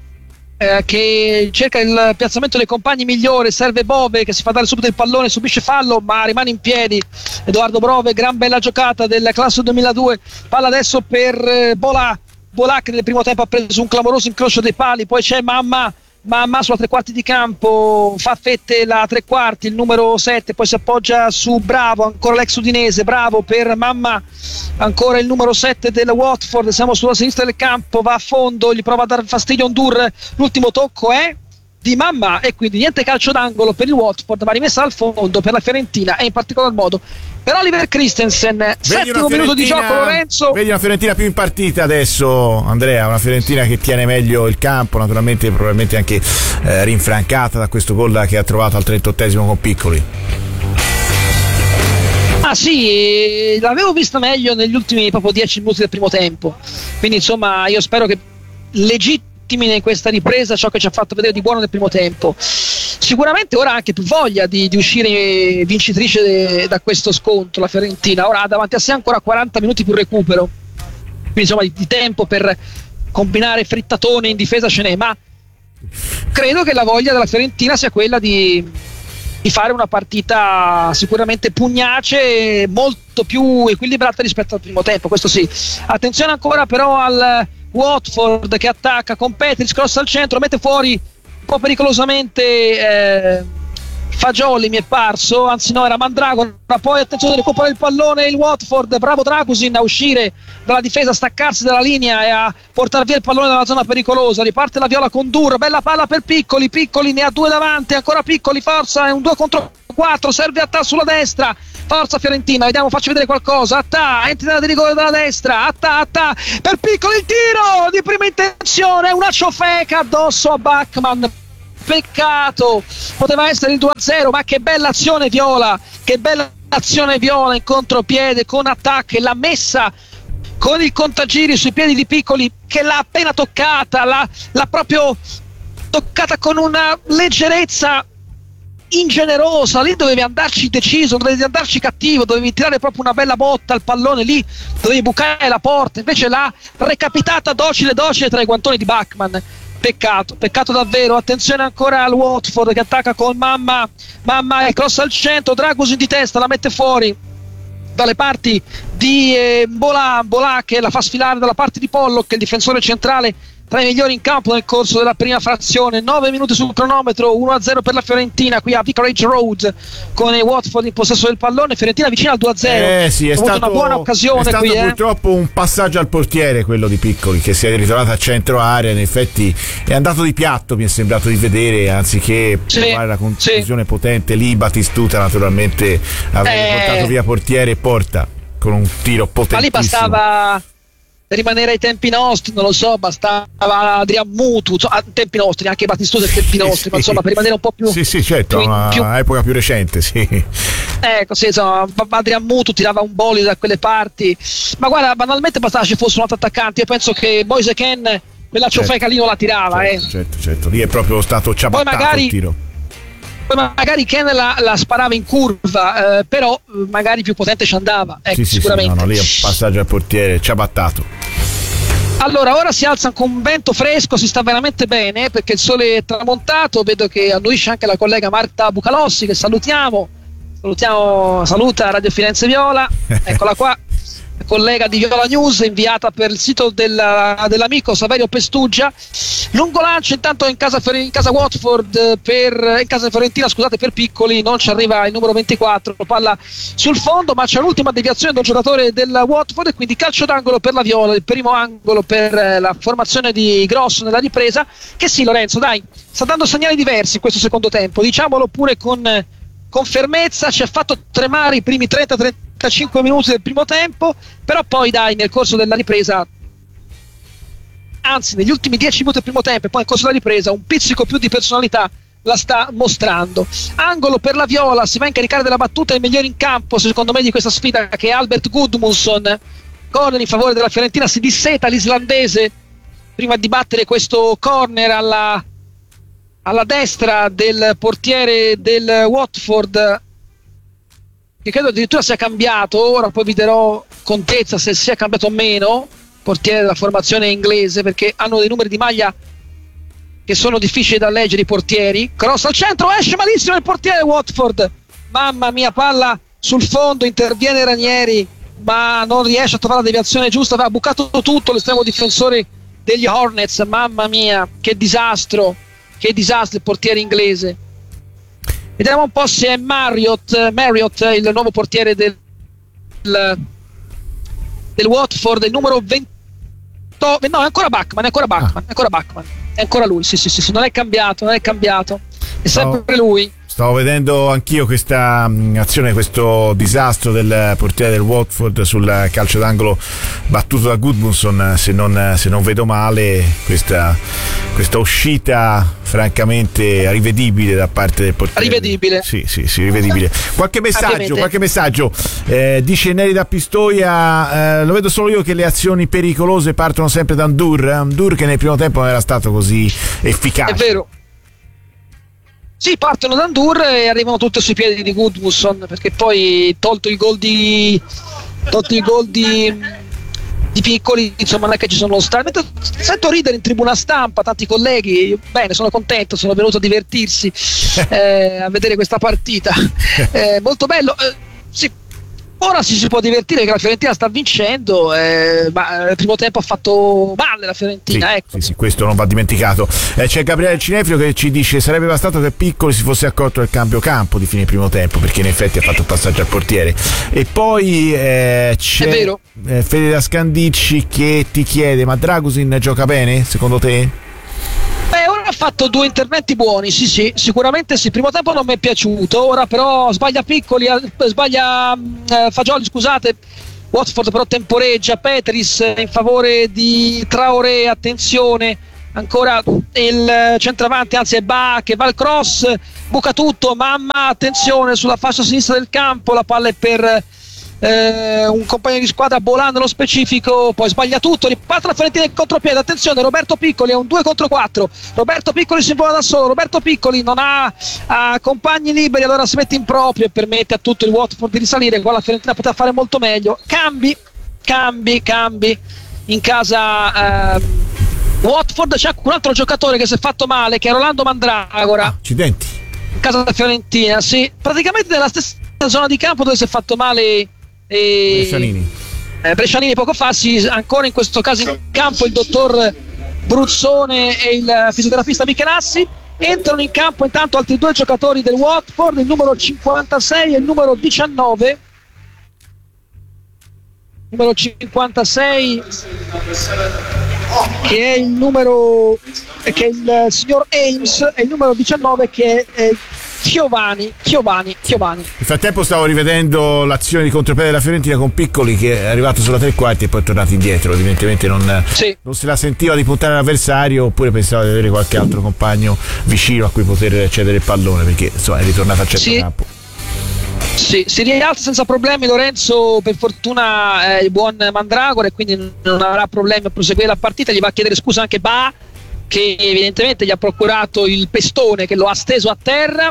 Eh, che cerca il piazzamento dei compagni migliore, serve Bove che si fa dare subito il pallone, subisce fallo ma rimane in piedi Edoardo Bove, gran bella giocata del classe duemiladue, palla adesso per eh, Bola Bola che nel primo tempo ha preso un clamoroso incrocio dei pali, poi c'è Mamma Mamma sulla tre quarti di campo, fa fette la tre quarti, il numero sette, poi si appoggia su Bravo, ancora l'ex udinese, Bravo per Mamma, ancora il numero sette del Watford, siamo sulla sinistra del campo, va a fondo, gli prova a dar fastidio Ndur, l'ultimo tocco è di Mamma e quindi niente calcio d'angolo per il Watford, ma rimessa al fondo per la Fiorentina e in particolar modo per Oliver Christensen. Settimo minuto di gioco, Lorenzo. Vedi una Fiorentina più in partita adesso, Andrea, una Fiorentina che tiene meglio il campo, naturalmente probabilmente anche eh, rinfrancata da questo gol che ha trovato al trentottesimo con Piccoli. Ah sì, l'avevo vista meglio negli ultimi proprio dieci minuti del primo tempo, quindi insomma io spero che legittimino in questa ripresa ciò che ci ha fatto vedere di buono nel primo tempo. Sicuramente ora ha anche più voglia di, di uscire vincitrice de, da questo scontro la Fiorentina, ora ha davanti a sé ancora quaranta minuti più recupero, insomma di, di tempo per combinare frittatone in difesa ce n'è, ma credo che la voglia della Fiorentina sia quella di, di fare una partita sicuramente pugnace, molto più equilibrata rispetto al primo tempo, questo sì. Attenzione ancora però al Watford che attacca con Petris, cross al centro, mette fuori un po' pericolosamente eh, Fagioli, mi è parso, anzi no, era Mandragora. Poi attenzione, recupera il pallone il Watford, bravo Dragusin a uscire dalla difesa, a staccarsi dalla linea e a portare via il pallone dalla zona pericolosa. Riparte la Viola con Dur, bella palla per Piccoli, Piccoli ne ha due davanti, ancora Piccoli, forza, è un due contro quattro, serve Attà sulla destra, forza Fiorentina, vediamo, faccio vedere qualcosa. Attà, entra di rigore dalla destra, Attà, Attà, per Piccoli il tiro di prima intenzione, una ciofeca addosso a Bachmann. Peccato, poteva essere il due a zero, ma che bella azione Viola, che bella azione Viola in contropiede con Attà che l'ha messa con il contagiri sui piedi di Piccoli, che l'ha appena toccata, l'ha, l'ha proprio toccata con una leggerezza ingenerosa. Lì dovevi andarci deciso, dovevi andarci cattivo, dovevi tirare proprio una bella botta al pallone, lì dovevi bucare la porta, invece l'ha recapitata docile docile tra i guantoni di Bachmann. Peccato, peccato davvero. Attenzione ancora al Watford che attacca con Mamma, Mamma e cross al centro, Dragusin di testa la mette fuori dalle parti di eh, Bolà, Bolà che la fa sfilare dalla parte di Pollock, il difensore centrale tra i migliori in campo nel corso della prima frazione. Nove minuti sul cronometro, uno a zero per la Fiorentina qui a Vicarage Road con i Watford in possesso del pallone. Fiorentina vicina al due a zero. Eh sì, è ha stato una buona occasione, è stato qui, purtroppo eh. un passaggio al portiere quello di Piccoli, che si è ritrovato a centro area, in effetti è andato di piatto, mi è sembrato di vedere, anziché sì, fare la conclusione sì. potente lì. Batistuta naturalmente avrebbe eh. portato via portiere e porta con un tiro potentissimo. Ma lì bastava rimanere ai tempi nostri, non lo so, bastava Adrian Mutu, a tempi nostri, anche Batistuta ai tempi nostri, sì, ma insomma per rimanere un po' più, sì sì certo, più, una più, epoca più recente, sì, ecco sì, insomma Adrian Mutu tirava un bolide da quelle parti, ma guarda, banalmente bastava ci fosse un altro attaccante. Io penso che Moise Kean quella ciofeca certo, lì non la tirava, certo, eh. certo, certo, lì è proprio stato ciabattato magari, il tiro. Poi magari Kean la, la sparava in curva, eh, però magari più potente ci andava, ecco, sì, sì, sicuramente. Sì, no, no, lì è un passaggio al portiere ciabattato. Allora, ora si alza con un vento fresco, si sta veramente bene perché il sole è tramontato. Vedo che annuisce anche la collega Marta Bucalossi, che salutiamo. Salutiamo, saluta Radio Firenze Viola, eccola qua, collega di Viola News, inviata per il sito della, dell'amico Saverio Pestugia. Lungo lancio intanto in casa, in casa Watford per, in casa Fiorentina, scusate, per Piccoli, non ci arriva il numero ventiquattro, palla sul fondo, ma c'è l'ultima deviazione del giocatore del Watford e quindi calcio d'angolo per la Viola, il primo angolo per la formazione di Grosso nella ripresa, che sì, Lorenzo, dai, sta dando segnali diversi in questo secondo tempo, diciamolo pure con, con fermezza. Ci ha fatto tremare i primi trenta trentacinque minuti del primo tempo, però poi dai, nel corso della ripresa, anzi negli ultimi dieci minuti del primo tempo e poi nel corso della ripresa, un pizzico più di personalità la sta mostrando. Angolo per la Viola, si va a incaricare della battuta il migliore in campo secondo me di questa sfida, che è Albert Gudmundsson. Corner in favore della Fiorentina, si disseta l'islandese prima di battere questo corner alla, alla destra del portiere del Watford, che credo addirittura sia cambiato. Ora poi vi darò contezza se sia cambiato o meno, portiere della formazione inglese, perché hanno dei numeri di maglia che sono difficili da leggere i portieri. Cross al centro, esce malissimo il portiere Watford, mamma mia, palla sul fondo, interviene Ranieri ma non riesce a trovare la deviazione giusta, aveva bucato tutto l'estremo difensore degli Hornets. Mamma mia, che disastro, che disastro il portiere inglese. Vediamo un po' se è Marriott, Marriott il nuovo portiere del, del, del Watford, il numero venti. No, è ancora Bachmann, è ancora Bachmann, è ancora Bachmann, è ancora lui, sì, sì, sì, non è cambiato, non è cambiato, è sempre lui. Stavo vedendo anch'io questa mh, azione, questo disastro del portiere del Watford sul calcio d'angolo battuto da Gudmundsson, se non, se non vedo male, questa, questa uscita francamente rivedibile da parte del portiere. Rivedibile. Sì, sì, sì, rivedibile. Qualche messaggio, qualche messaggio. Eh, dice Neri da Pistoia, eh, lo vedo solo io che le azioni pericolose partono sempre da Ndur, eh? Ndur che nel primo tempo non era stato così efficace. È vero. Sì, partono da Ndur e arrivano tutte sui piedi di Gudmundsson, perché poi tolto il gol di tolto il gol di di Piccoli, insomma, non è che ci sono stati. Sento ridere in tribuna stampa tanti colleghi, bene, sono contento, sono venuto a divertirsi eh, a vedere questa partita, eh, molto bello. Eh, sì, ora si, si può divertire che la Fiorentina sta vincendo, eh, ma il primo tempo ha fatto male la Fiorentina, sì, ecco. sì, sì, questo non va dimenticato. Eh, c'è Gabriele Cinefilo che ci dice sarebbe bastato che Piccoli si fosse accorto del cambio campo di fine primo tempo, perché in effetti ha fatto il passaggio al portiere. E poi eh, c'è È vero. Eh, Fede da Scandicci che ti chiede: ma Dragusin gioca bene secondo te? Beh, ora ha fatto due interventi buoni, sì sì, sicuramente sì. Il primo tempo non mi è piaciuto, ora però sbaglia Piccoli, sbaglia eh, Fagioli, scusate. Watford però temporeggia, Petris in favore di Traoré, attenzione, ancora il centravanti, anzi è Ba che va al cross, buca tutto, mamma, attenzione sulla fascia sinistra del campo, la palla è per Eh, un compagno di squadra, Bolà nello specifico, poi sbaglia tutto, riparte la Fiorentina in contropiede, attenzione, Roberto Piccoli è un due contro quattro, Roberto Piccoli si vola da solo, Roberto Piccoli non ha, ha compagni liberi, allora si mette in proprio e permette a tutto il Watford di risalire. Qua la Fiorentina poteva fare molto meglio, cambi cambi cambi in casa eh, Watford. C'è un altro giocatore che si è fatto male, che è Rolando Mandragora, accidenti, in casa della Fiorentina, sì, praticamente nella stessa zona di campo dove si è fatto male e Brescianini. Eh, Brescianini poco fa, sì, ancora in questo caso in campo il dottor Bruzzone e il fisioterapista Michelassi. Entrano in campo intanto altri due giocatori del Watford, il numero cinquantasei e il numero diciannove. Numero cinquantasei che è il numero che è il signor Ames, e il numero diciannove che è, è Chiovani, Chiovani, Chiovani. Nel frattempo stavo rivedendo l'azione di contropiede della Fiorentina con Piccoli, che è arrivato sulla tre quarti e poi è tornato indietro. Evidentemente non, sì. non se la sentiva di puntare l'avversario, oppure pensava di avere qualche altro compagno vicino a cui poter cedere il pallone, perché insomma è ritornato al centrocampo. Sì. Sì, si rialza senza problemi Lorenzo, per fortuna eh, il buon Mandragora, e quindi non avrà problemi a proseguire la partita. Gli va a chiedere scusa anche Ba, che evidentemente gli ha procurato il pestone che lo ha steso a terra.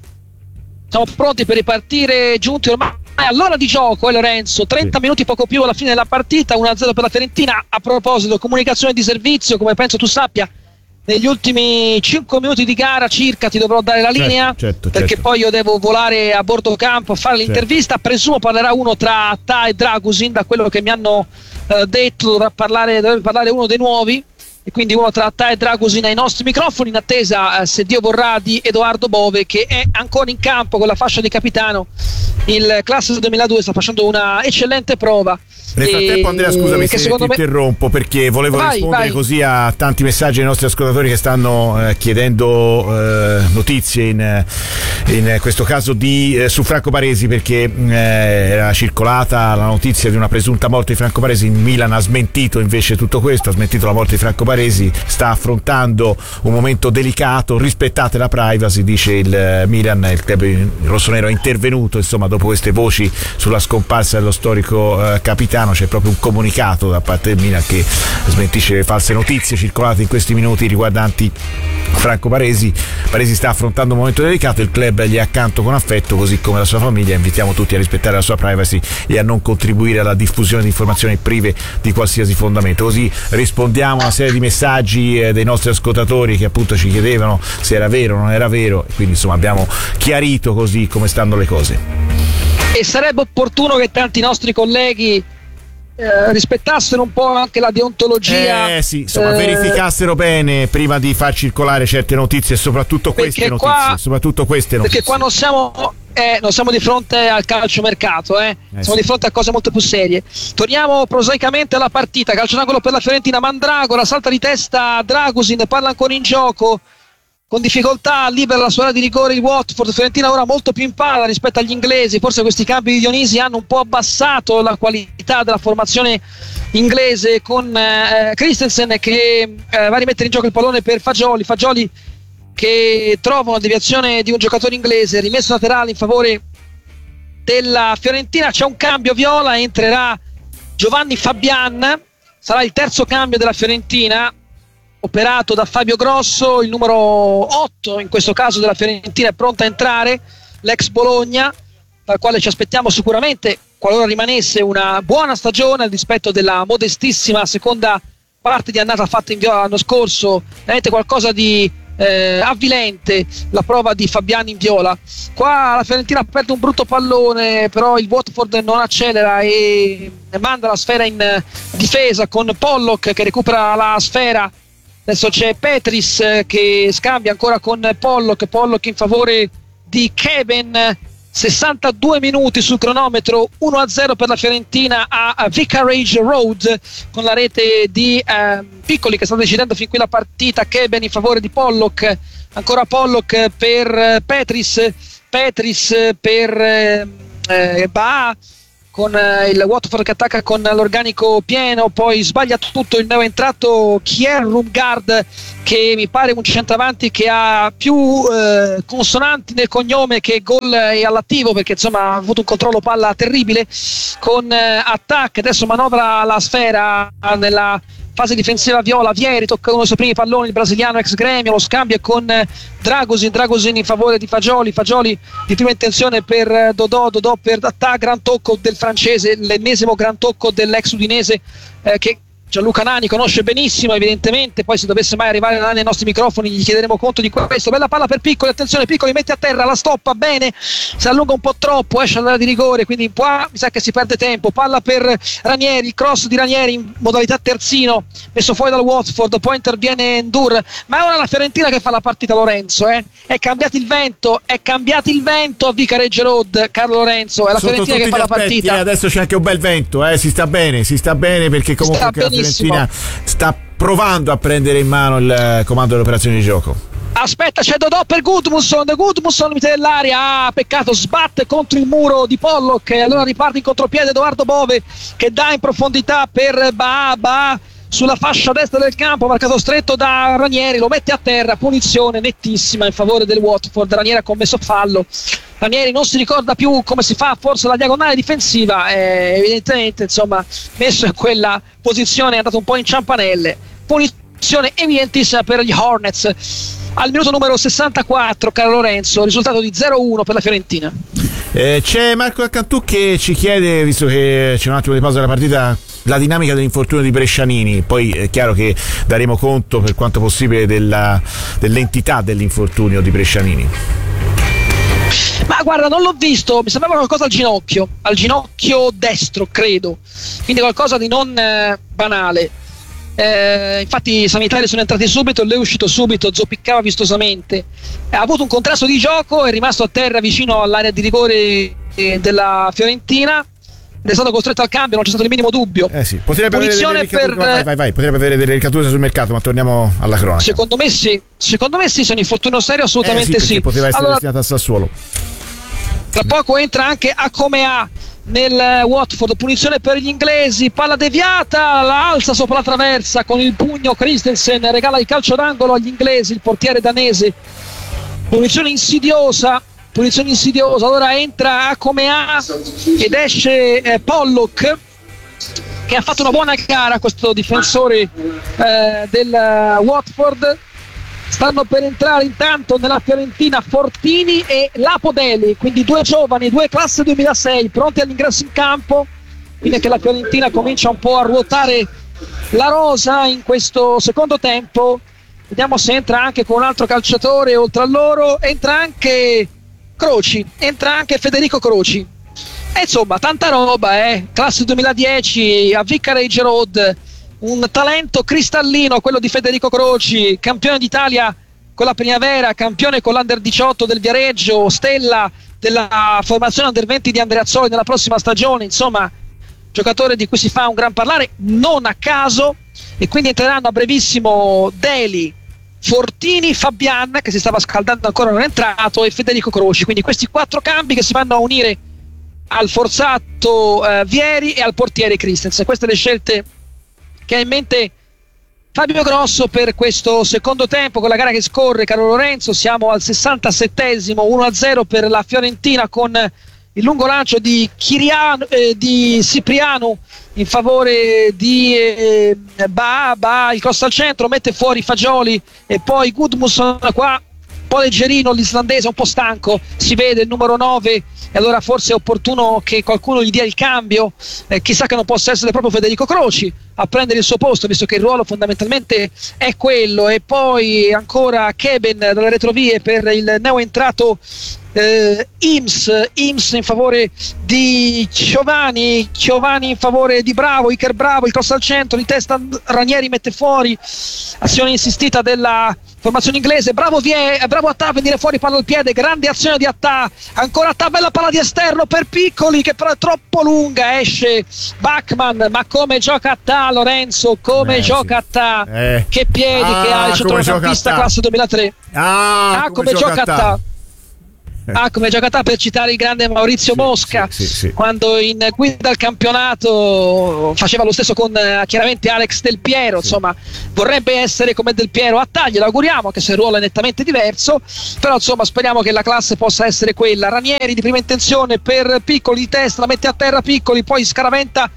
Siamo pronti per ripartire, giunti ormai all'ora di gioco, eh, Lorenzo, trenta sì. minuti poco più alla fine della partita, uno a zero per la Fiorentina. A proposito, comunicazione di servizio, come penso tu sappia, negli ultimi cinque minuti di gara circa ti dovrò dare la linea, certo, certo, perché certo. poi io devo volare a bordo campo a fare certo. l'intervista. Presumo parlerà uno tra Ta e Dragusin, da quello che mi hanno eh, detto dovrà parlare, dovrebbe parlare uno dei nuovi, e quindi uno tra Ta e Dragusin ai nostri microfoni, in attesa, eh, se Dio vorrà, di Edoardo Bove, che è ancora in campo con la fascia di capitano. Il classe duemiladue sta facendo una eccellente prova. Nel frattempo, Andrea, scusami se ti me... interrompo, perché volevo vai, rispondere vai. così a tanti messaggi dei nostri ascoltatori che stanno eh, chiedendo eh, notizie in, in questo caso di, eh, su Franco Baresi, perché eh, era circolata la notizia di una presunta morte di Franco Baresi. In Milan ha smentito invece tutto questo, ha smentito la morte di Franco Baresi, sta affrontando un momento delicato, rispettate la privacy, dice il Milan. Il club rossonero è intervenuto insomma dopo queste voci sulla scomparsa dello storico eh, capitano. C'è proprio un comunicato da parte del Milan che smentisce le false notizie circolate in questi minuti riguardanti Franco Baresi. Baresi sta affrontando un momento delicato, il club gli è accanto con affetto, così come la sua famiglia. Invitiamo tutti a rispettare la sua privacy e a non contribuire alla diffusione di informazioni prive di qualsiasi fondamento. Così rispondiamo a una serie di messaggi eh, dei nostri ascoltatori che appunto ci chiedevano se era vero o non era vero, e quindi insomma abbiamo chiarito così come stanno le cose. E sarebbe opportuno che tanti nostri colleghi Eh, rispettassero un po' anche la deontologia, eh sì, insomma, eh, verificassero bene prima di far circolare certe notizie, e soprattutto queste notizie, qua, soprattutto queste notizie. Perché qua non siamo, eh, non siamo di fronte al calciomercato, eh. eh siamo sì. di fronte a cose molto più serie. Torniamo prosaicamente alla partita. Calcio d'angolo per la Fiorentina, Mandragora salta di testa Dragusin, palla ancora in gioco, con difficoltà libera la sua area di rigore il Watford. Fiorentina ora molto più in palla rispetto agli inglesi. Forse questi cambi di Dionisi hanno un po' abbassato la qualità della formazione inglese, con eh, Christensen che eh, va a rimettere in gioco il pallone per Fagioli. Fagioli che trova una deviazione di un giocatore inglese, rimesso laterale in favore della Fiorentina. C'è un cambio viola, entrerà Giovanni Fabian, sarà il terzo cambio della Fiorentina, operato da Fabio Grosso. Il numero otto in questo caso della Fiorentina è pronta a entrare, l'ex Bologna, dal quale ci aspettiamo sicuramente qualora rimanesse una buona stagione al dispetto della modestissima seconda parte di annata fatta in Viola l'anno scorso, veramente qualcosa di eh, avvilente la prova di Fabiani in Viola. Qua la Fiorentina perde un brutto pallone, però il Watford non accelera e manda la sfera in difesa con Pollock che recupera la sfera. Adesso c'è Petris che scambia ancora con Pollock, Pollock in favore di Keben. Sessantadue minuti sul cronometro, uno a zero per la Fiorentina a Vicarage Road, con la rete di eh, Piccoli che sta decidendo fin qui la partita. Keben in favore di Pollock, ancora Pollock per Petris, Petris per eh, eh, Baha, con eh, il Watford che attacca con l'organico pieno, poi sbaglia tutto il neoentrato Kier Rumgaard, che mi pare un centravanti che ha più eh, consonanti nel cognome che gol e all'attivo, perché insomma ha avuto un controllo palla terribile con eh, Attack. Adesso manovra la sfera nella fase difensiva viola, Vieri tocca uno dei suoi primi palloni, il brasiliano ex Gremio, lo scambio con Dragosin, Dragosin in favore di Fagioli, Fagioli di prima intenzione per Dodò, Dodò per Attack, gran tocco del francese, l'ennesimo gran tocco dell'ex udinese eh, che Gianluca Nani conosce benissimo evidentemente, poi se dovesse mai arrivare Nani ai nostri microfoni gli chiederemo conto di questo. Bella palla per Piccoli, attenzione Piccoli, mette a terra, la stoppa bene, si allunga un po' troppo, esce all'area di rigore, quindi qua mi sa che si perde tempo. Palla per Ranieri, il cross di Ranieri in modalità terzino, messo fuori dal Watford, poi interviene Endur, ma è ora la Fiorentina che fa la partita, Lorenzo, eh? è cambiato il vento, è cambiato il vento a Vicarage Road, Carlo Lorenzo, è la Sotto Fiorentina che fa la aspetti, partita. Eh, adesso c'è anche un bel vento, eh? si sta bene, si sta bene perché comunque anche la Fiorentina sta provando a prendere in mano il comando dell'operazione di gioco. Aspetta, c'è Dodò per Gudmundsson, Gudmundsson limite dell'aria, ah, peccato, sbatte contro il muro di Pollock e allora riparte in contropiede Edoardo Bove che dà in profondità per Baha, Baha sulla fascia destra del campo, marcato stretto da Ranieri, lo mette a terra, punizione nettissima in favore del Watford. Ranieri ha commesso fallo, Ranieri non si ricorda più come si fa forse la diagonale difensiva, eh, evidentemente insomma messo in quella posizione è andato un po' in ciampanelle, punizione evidentissima per gli Hornets. Al minuto numero sessantaquattro, caro Lorenzo, risultato di zero a uno per la Fiorentina. Eh, c'è Marco Accantù che ci chiede, visto che c'è un attimo di pausa della partita, la dinamica dell'infortunio di Brescianini. Poi è chiaro che daremo conto per quanto possibile della, dell'entità dell'infortunio di Brescianini. Ma guarda, non l'ho visto, mi sembrava qualcosa al ginocchio, al ginocchio destro credo, quindi qualcosa di non eh, banale. Eh, infatti i sanitari sono entrati subito, lui è uscito subito, zoppicava vistosamente, ha avuto un contrasto di gioco, è rimasto a terra vicino all'area di rigore eh, della Fiorentina ed è stato costretto al cambio, non c'è stato il minimo dubbio. Eh sì, potrebbe avere delle per, vai, vai, vai, potrebbe avere delle ricadute sul mercato, ma torniamo alla cronaca. Secondo me sì, secondo me sì, se è un infortunio serio assolutamente eh sì, sì. Poteva essere allora, destinata a Sassuolo. Tra poco entra anche Acomea nel Watford, punizione per gli inglesi, palla deviata, la alza sopra la traversa con il pugno Christensen, regala il calcio d'angolo agli inglesi, il portiere danese. Punizione insidiosa, punizione insidiosa. Allora entra Acomea ed esce eh, Pollock, che ha fatto una buona gara, questo difensore eh, del Watford. Stanno per entrare intanto nella Fiorentina Fortini e Lapodeli, quindi due giovani, due classe duemilasei pronti all'ingresso in campo, quindi che la Fiorentina comincia un po' a ruotare la rosa in questo secondo tempo. Vediamo se entra anche con un altro calciatore oltre a loro, entra anche Croci, entra anche Federico Croci e insomma tanta roba, eh? Classe duemiladieci a Vicarage Road. Un talento cristallino quello di Federico Croci, campione d'Italia con la Primavera, campione con l'Under diciotto del Viareggio, stella della formazione Under venti di Andreazzoli nella prossima stagione, insomma giocatore di cui si fa un gran parlare non a caso, e quindi entreranno a brevissimo Deli, Fortini, Fabian che si stava scaldando ancora non è entrato e Federico Croci, quindi questi quattro cambi che si vanno a unire al forzato eh, Vieri e al portiere Christensen. Queste le scelte che ha in mente Fabio Grosso per questo secondo tempo con la gara che scorre, caro Lorenzo. Siamo al sessantasettesimo, uno a zero per la Fiorentina con il lungo lancio di, Chiriano, eh, di Cipriano in favore di eh, Baha, Baha, il cross al centro, mette fuori Fagioli e poi Gudmundsson qua po' leggerino l'islandese, un po' stanco, si vede il numero nove, e allora forse è opportuno che qualcuno gli dia il cambio, eh, chissà che non possa essere proprio Federico Croci a prendere il suo posto, visto che il ruolo fondamentalmente è quello. E poi ancora Keben dalle retrovie per il neoentrato eh, Ims, Ims in favore di Giovanni, Giovanni in favore di Bravo, Iker Bravo, il cross al centro, di testa Ranieri mette fuori, azione insistita della formazione inglese. Bravo Vie, bravo Attà a venire fuori, palla al piede, grande azione di Attà, ancora Attà, bella palla di esterno per Piccoli che però è troppo lunga, esce Bachmann, ma come gioca Attà, Lorenzo, come eh, gioca sì. Attà, eh. che piedi ah, che ha il centrocampista classe duemilatré. Ah, ah come, come gioca Attà. Ah, come gioca per citare il grande Maurizio sì, Mosca, sì, sì, sì. quando in guida al campionato faceva lo stesso con eh, chiaramente Alex Del Piero, sì. Insomma vorrebbe essere come Del Piero a taglia, lo auguriamo, anche se il ruolo è nettamente diverso, però insomma speriamo che la classe possa essere quella. Ranieri di prima intenzione per Piccoli, di testa, la mette a terra Piccoli, poi scaraventa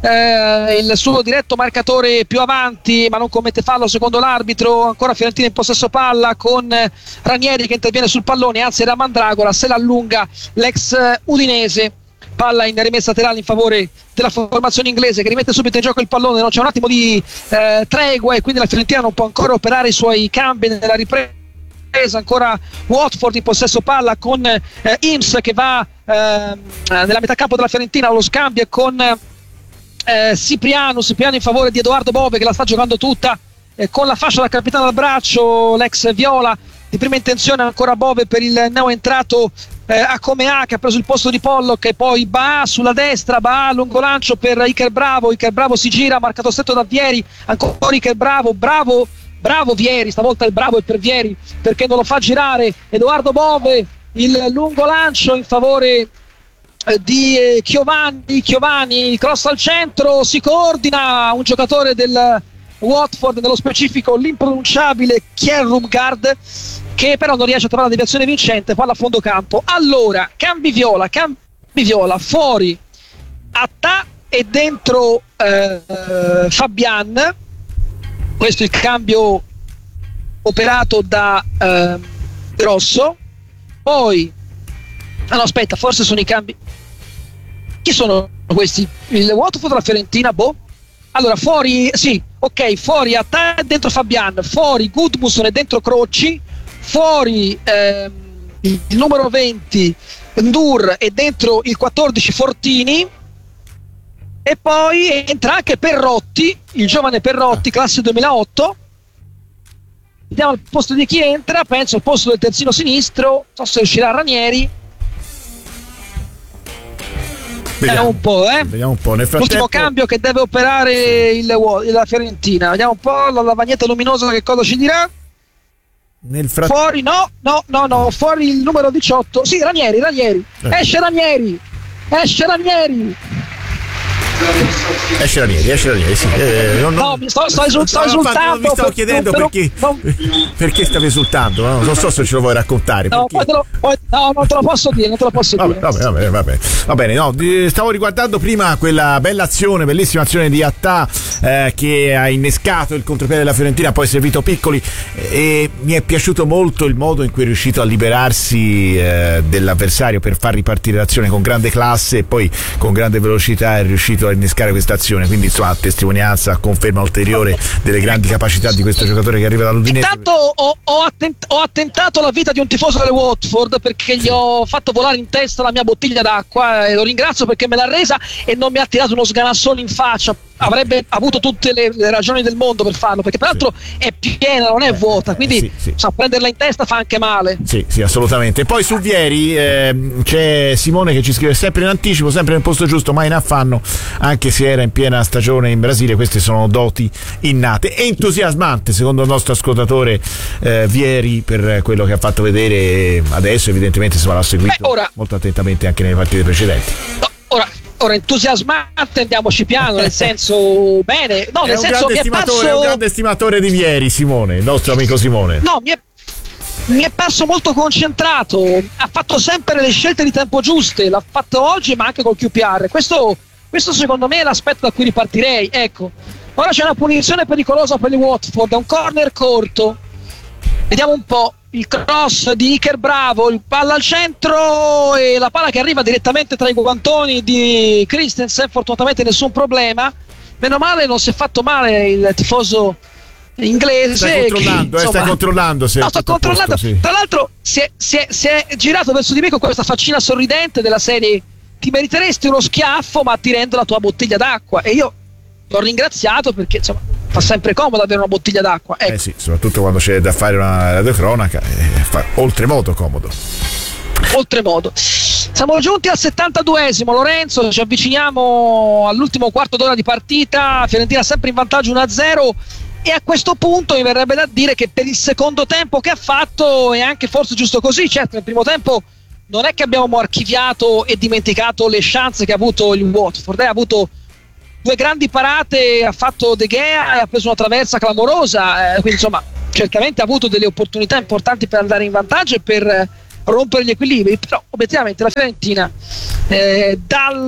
Eh, il suo diretto marcatore più avanti, ma non commette fallo secondo l'arbitro. Ancora Fiorentina in possesso palla con Ranieri che interviene sul pallone, anzi era Mandragola, se l'allunga l'ex udinese. Palla in rimessa laterale in favore della formazione inglese che rimette subito in gioco il pallone, non c'è un attimo di eh, tregua e quindi la Fiorentina non può ancora operare i suoi cambi nella ripresa. Ancora Watford in possesso palla con eh, Ims che va eh, nella metà campo della Fiorentina, lo scambio con Eh, Cipriano, Cipriano in favore di Edoardo Bove che la sta giocando tutta eh, con la fascia da capitano al braccio, l'ex Viola di prima intenzione, ancora Bove per il neoentrato eh, Acomea che ha preso il posto di Pollock, e poi Ba sulla destra, Ba lungo lancio per Iker Bravo, Iker Bravo si gira, marcato stretto da Vieri, ancora Iker Bravo, Bravo, Bravo Vieri, stavolta il Bravo è per Vieri perché non lo fa girare, Edoardo Bove, il lungo lancio in favore di Chiovanni, Chiovanni, il cross al centro, si coordina un giocatore del Watford, nello specifico l'impronunciabile Kjerumgaard, che però non riesce a trovare la deviazione vincente, palla a fondo campo. Allora, cambi viola, cambi viola, fuori Attà e dentro eh, Fabian, questo è il cambio operato da eh, Grosso. Poi ah no aspetta, forse sono i cambi. Chi sono questi? Il Watford o la Fiorentina? Boh. Allora fuori, sì, ok, fuori Attà e dentro Fabian, fuori Gudmundsson e dentro Croci, fuori ehm, il numero venti Ndur e dentro il quattordici Fortini, e poi entra anche Perrotti, il giovane Perrotti, classe duemilaotto. Vediamo il posto di chi entra, penso al posto del terzino sinistro, non so se uscirà Ranieri. Vediamo un po', eh. Vediamo un po'. Nel frattempo... L'ultimo cambio che deve operare il, la Fiorentina. Vediamo un po' la lavagnetta luminosa che cosa ci dirà. Nel fratt... Fuori, no, no, no, no, fuori il numero diciotto. Sì, Ranieri, Ranieri. Eh. Esce Ranieri. Esce Ranieri. Esce Ranieri, esce Ranieri, sì. Eh, non, non... No, mi sto, sto, esul- sto esultando. Mi stavo chiedendo per, perché, non, perché stavi esultando, no? Non so se ce lo vuoi raccontare. No, poi te lo, poi, no, non te lo posso dire, non te lo posso vabbè, dire. Vabbè, vabbè, vabbè. Va bene, no, stavo riguardando prima quella bella azione, bellissima azione di Attà eh, che ha innescato il contropiede della Fiorentina, poi servito Piccoli, e mi è piaciuto molto il modo in cui è riuscito a liberarsi eh, dell'avversario per far ripartire l'azione con grande classe, e poi con grande velocità è riuscito a innescare questa azione, quindi insomma testimonianza, conferma ulteriore delle grandi capacità di questo giocatore che arriva dall'Udinese. Intanto ho, ho, attent- ho attentato alla vita di un tifoso del Watford perché gli ho fatto volare in testa la mia bottiglia d'acqua, e lo ringrazio perché me l'ha resa e non mi ha tirato uno sganassone in faccia. Avrebbe avuto tutte le, le ragioni del mondo per farlo, perché peraltro sì. È piena, non è vuota, quindi sì, sì. So, prenderla in testa fa anche male. Sì, sì, assolutamente. Poi su Vieri eh, c'è Simone che ci scrive sempre in anticipo, sempre nel posto giusto, mai in affanno, anche se era in piena stagione in Brasile. Queste sono doti innate. Entusiasmante secondo il nostro ascoltatore eh, Vieri per quello che ha fatto vedere adesso, evidentemente se l'ha seguito Beh, ora, molto attentamente anche nelle partite precedenti. No, ora Ora, entusiasmante, andiamoci piano, nel senso bene, no, è nel un senso grande mi è parso... è un grande stimatore di Vieri, Simone, il nostro amico Simone. No, mi è, mi è parso molto concentrato, ha fatto sempre le scelte di tempo giuste, l'ha fatto oggi ma anche col Q P R, questo, questo secondo me è l'aspetto da cui ripartirei. Ecco, ora c'è una punizione pericolosa per il Watford, è un corner corto, vediamo un po'. il cross di Iker Bravo, il palla al centro e la palla che arriva direttamente tra i guantoni di Christensen, fortunatamente nessun problema, meno male non si è fatto male il tifoso inglese. Stai controllando, che, eh, stai controllando se no, sto controllando posto, sì. Tra l'altro si è, si, è, si è girato verso di me con questa faccina sorridente della serie: ti meriteresti uno schiaffo ma ti rendo la tua bottiglia d'acqua, e io l'ho ringraziato perché insomma fa sempre comodo avere una bottiglia d'acqua, ecco. Eh sì, soprattutto quando c'è da fare una radiocronaca, eh, fa oltremodo comodo. Oltremodo. Siamo giunti al settantaduesimo, Lorenzo, ci avviciniamo all'ultimo quarto d'ora di partita, Fiorentina sempre in vantaggio uno a zero, e a questo punto mi verrebbe da dire che per il secondo tempo che ha fatto è anche forse giusto così. Certo, nel primo tempo non è che abbiamo archiviato e dimenticato le chance che ha avuto il Watford, ha avuto due grandi parate, ha fatto De Gea e ha preso una traversa clamorosa, eh, quindi insomma certamente ha avuto delle opportunità importanti per andare in vantaggio e per eh, rompere gli equilibri, però obiettivamente la Fiorentina eh,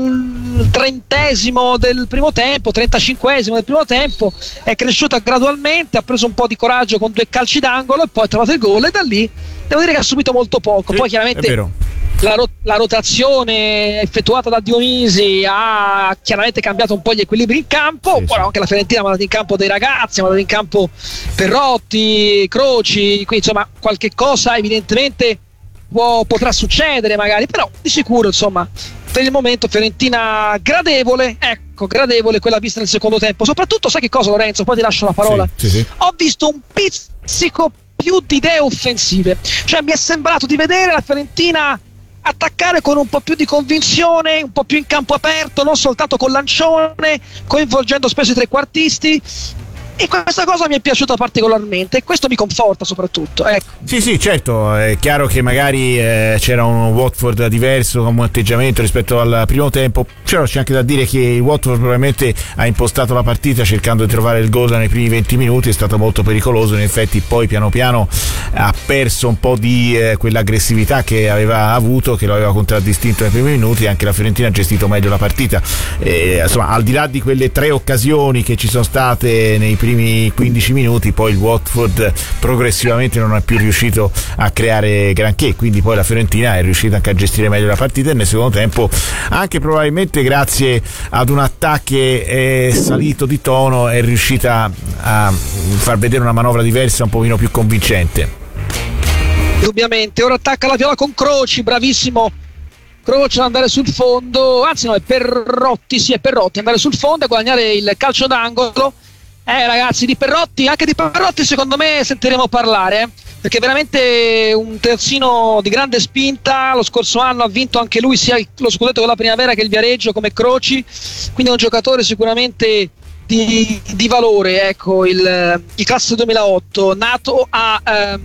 dal trentesimo del primo tempo, trentacinquesimo del primo tempo, è cresciuta gradualmente, ha preso un po' di coraggio con due calci d'angolo e poi ha trovato il gol, e da lì devo dire che ha subito molto poco. Poi chiaramente La, rot- la rotazione effettuata da Dionisi ha chiaramente cambiato un po' gli equilibri in campo, sì, però sì. Anche la Fiorentina ha mandato in campo dei ragazzi, ha mandato in campo Perrotti, Croci, quindi insomma qualche cosa evidentemente può, potrà succedere magari, però di sicuro insomma per il momento Fiorentina gradevole, ecco, gradevole quella vista nel secondo tempo. Soprattutto sai che cosa, Lorenzo, poi ti lascio la parola, sì, sì, sì. Ho visto un pizzico più di idee offensive, cioè mi è sembrato di vedere la Fiorentina attaccare con un po' più di convinzione, un po' più in campo aperto, non soltanto con lancione, coinvolgendo spesso i trequartisti, e questa cosa mi è piaciuta particolarmente e questo mi conforta soprattutto, ecco. Sì sì, certo, è chiaro che magari eh, c'era un Watford diverso come atteggiamento rispetto al primo tempo, però c'è anche da dire che il Watford probabilmente ha impostato la partita cercando di trovare il gol nei primi venti minuti, è stato molto pericoloso, in effetti poi piano piano ha perso un po' di eh, quell'aggressività che aveva avuto, che lo aveva contraddistinto nei primi minuti, e anche la Fiorentina ha gestito meglio la partita, eh, insomma al di là di quelle tre occasioni che ci sono state nei primi primi quindici minuti, poi il Watford progressivamente non è più riuscito a creare granché, quindi poi la Fiorentina è riuscita anche a gestire meglio la partita, e nel secondo tempo anche probabilmente grazie ad un attacco che è salito di tono è riuscita a far vedere una manovra diversa, un pochino più convincente. Indubbiamente, ora attacca la Viola con Croci, bravissimo Croci ad andare sul fondo, anzi no, è Perrotti, sì è Perrotti, andare sul fondo e guadagnare il calcio d'angolo. Eh ragazzi, di Perrotti, anche di Perrotti secondo me sentiremo parlare, eh? Perché è veramente un terzino di grande spinta, lo scorso anno ha vinto anche lui sia lo scudetto con la Primavera che il Viareggio come Croci, quindi è un giocatore sicuramente di, di valore, ecco, il, il classe duemilaotto, nato a, eh,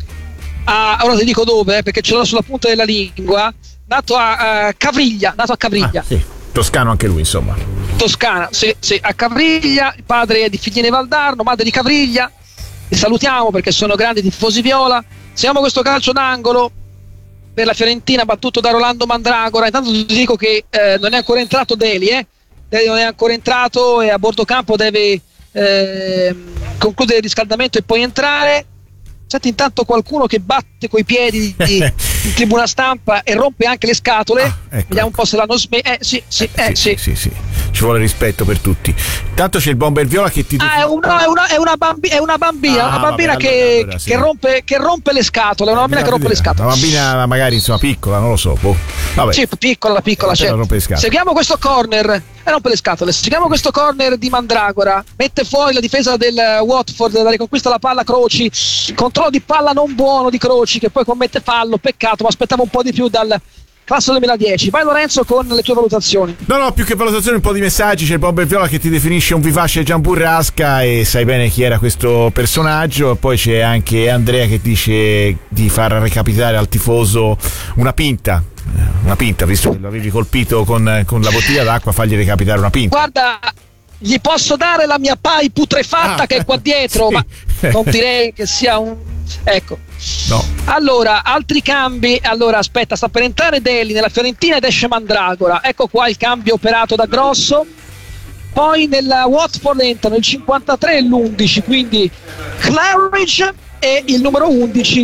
a ora ti dico dove, eh, perché ce l'ho sulla punta della lingua, nato a eh, Cavriglia, nato a Cavriglia. Ah, sì. Toscano anche lui, insomma. Toscana, sì, sì, a Cavriglia, il padre è di Figline Valdarno, madre di Cavriglia. Li salutiamo perché sono grandi tifosi viola. Siamo questo calcio d'angolo per la Fiorentina battuto da Rolando Mandragora. Intanto ti dico che eh, non è ancora entrato Deli, eh? Deli non è ancora entrato e a bordo campo deve eh, concludere il riscaldamento e poi entrare. Senti intanto qualcuno che batte coi piedi in tribuna stampa e rompe anche le scatole. Ah, ecco, vediamo un po' se l'hanno smesso. Eh sì, sì, eh, sì, sì, sì, sì. Ci vuole rispetto per tutti. Intanto c'è il Bomber Viola che ti ah, è una, è una, è una, bambi- è una bambina, ah, una bambina vabbè, che, allora, allora, sì. che, rompe, che rompe le scatole. Una bambina che rompe le scatole. Una bambina magari insomma piccola, non lo so. Boh. Vabbè. Sì, piccola, piccola. Eh, certo. Seguiamo questo corner. E rompe le scatole. Seguiamo questo corner di Mandragora. Mette fuori la difesa del Watford, la riconquista la palla Croci. Controllo di palla non buono di Croci che poi commette fallo. Peccato, ma aspettavo un po' di più dal classe duemiladieci. Vai Lorenzo con le tue valutazioni. No, no, più che valutazioni un po' di messaggi. C'è il Bomber Viola che ti definisce un vivace Giamburrasca e sai bene chi era questo personaggio. Poi c'è anche Andrea che dice di far recapitare al tifoso una pinta. Una pinta, visto che lo avevi colpito con, con la bottiglia d'acqua, fagli recapitare una pinta. Guarda, gli posso dare la mia pai putrefatta ah, che è qua dietro, sì. Ma non direi che sia un... Ecco. No. Allora, altri cambi. Allora, aspetta, sta per entrare Deli nella Fiorentina ed esce Mandragora. Ecco qua il cambio operato da Grosso. Poi nella Watford entrano il cinquantatré e l'undici, quindi Claridge e il numero undici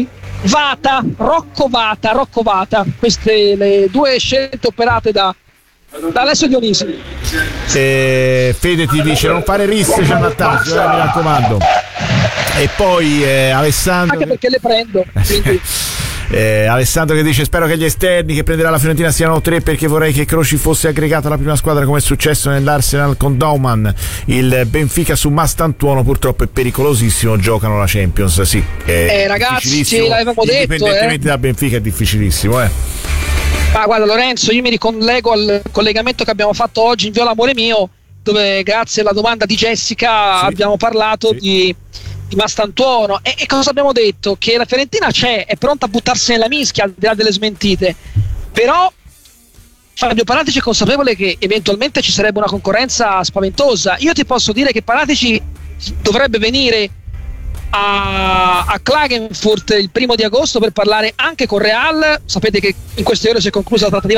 Vata, Rocco Vata, Rocco Vata, queste le due scelte operate da, da Alessio Dionisi. eh, Fede ti dice non fare risse Giannattaccio, eh, mi raccomando. E poi eh, Alessandro Anche perché le prendo, quindi. Eh, Alessandro che dice spero che gli esterni che prenderà la Fiorentina siano tre, perché vorrei che Croci fosse aggregato alla prima squadra come è successo nell'Arsenal con Dauman. Il Benfica su Mastantuono purtroppo è pericolosissimo, giocano la Champions. Sì, è eh, ragazzi, ce l'avevamo detto, indipendentemente eh. dal Benfica è difficilissimo, eh. Ma guarda Lorenzo, io mi ricollego al collegamento che abbiamo fatto oggi in Viola Amore Mio, dove grazie alla domanda di Jessica sì. abbiamo parlato sì. di di Mastantuono e, e cosa abbiamo detto? Che la Fiorentina c'è, è pronta a buttarsi nella mischia al di là delle smentite, però Fabio Paratici è consapevole che eventualmente ci sarebbe una concorrenza spaventosa. Io ti posso dire che Paratici dovrebbe venire a, a Klagenfurt il primo di agosto per parlare anche con Real. Sapete che in queste ore si è conclusa la trattativa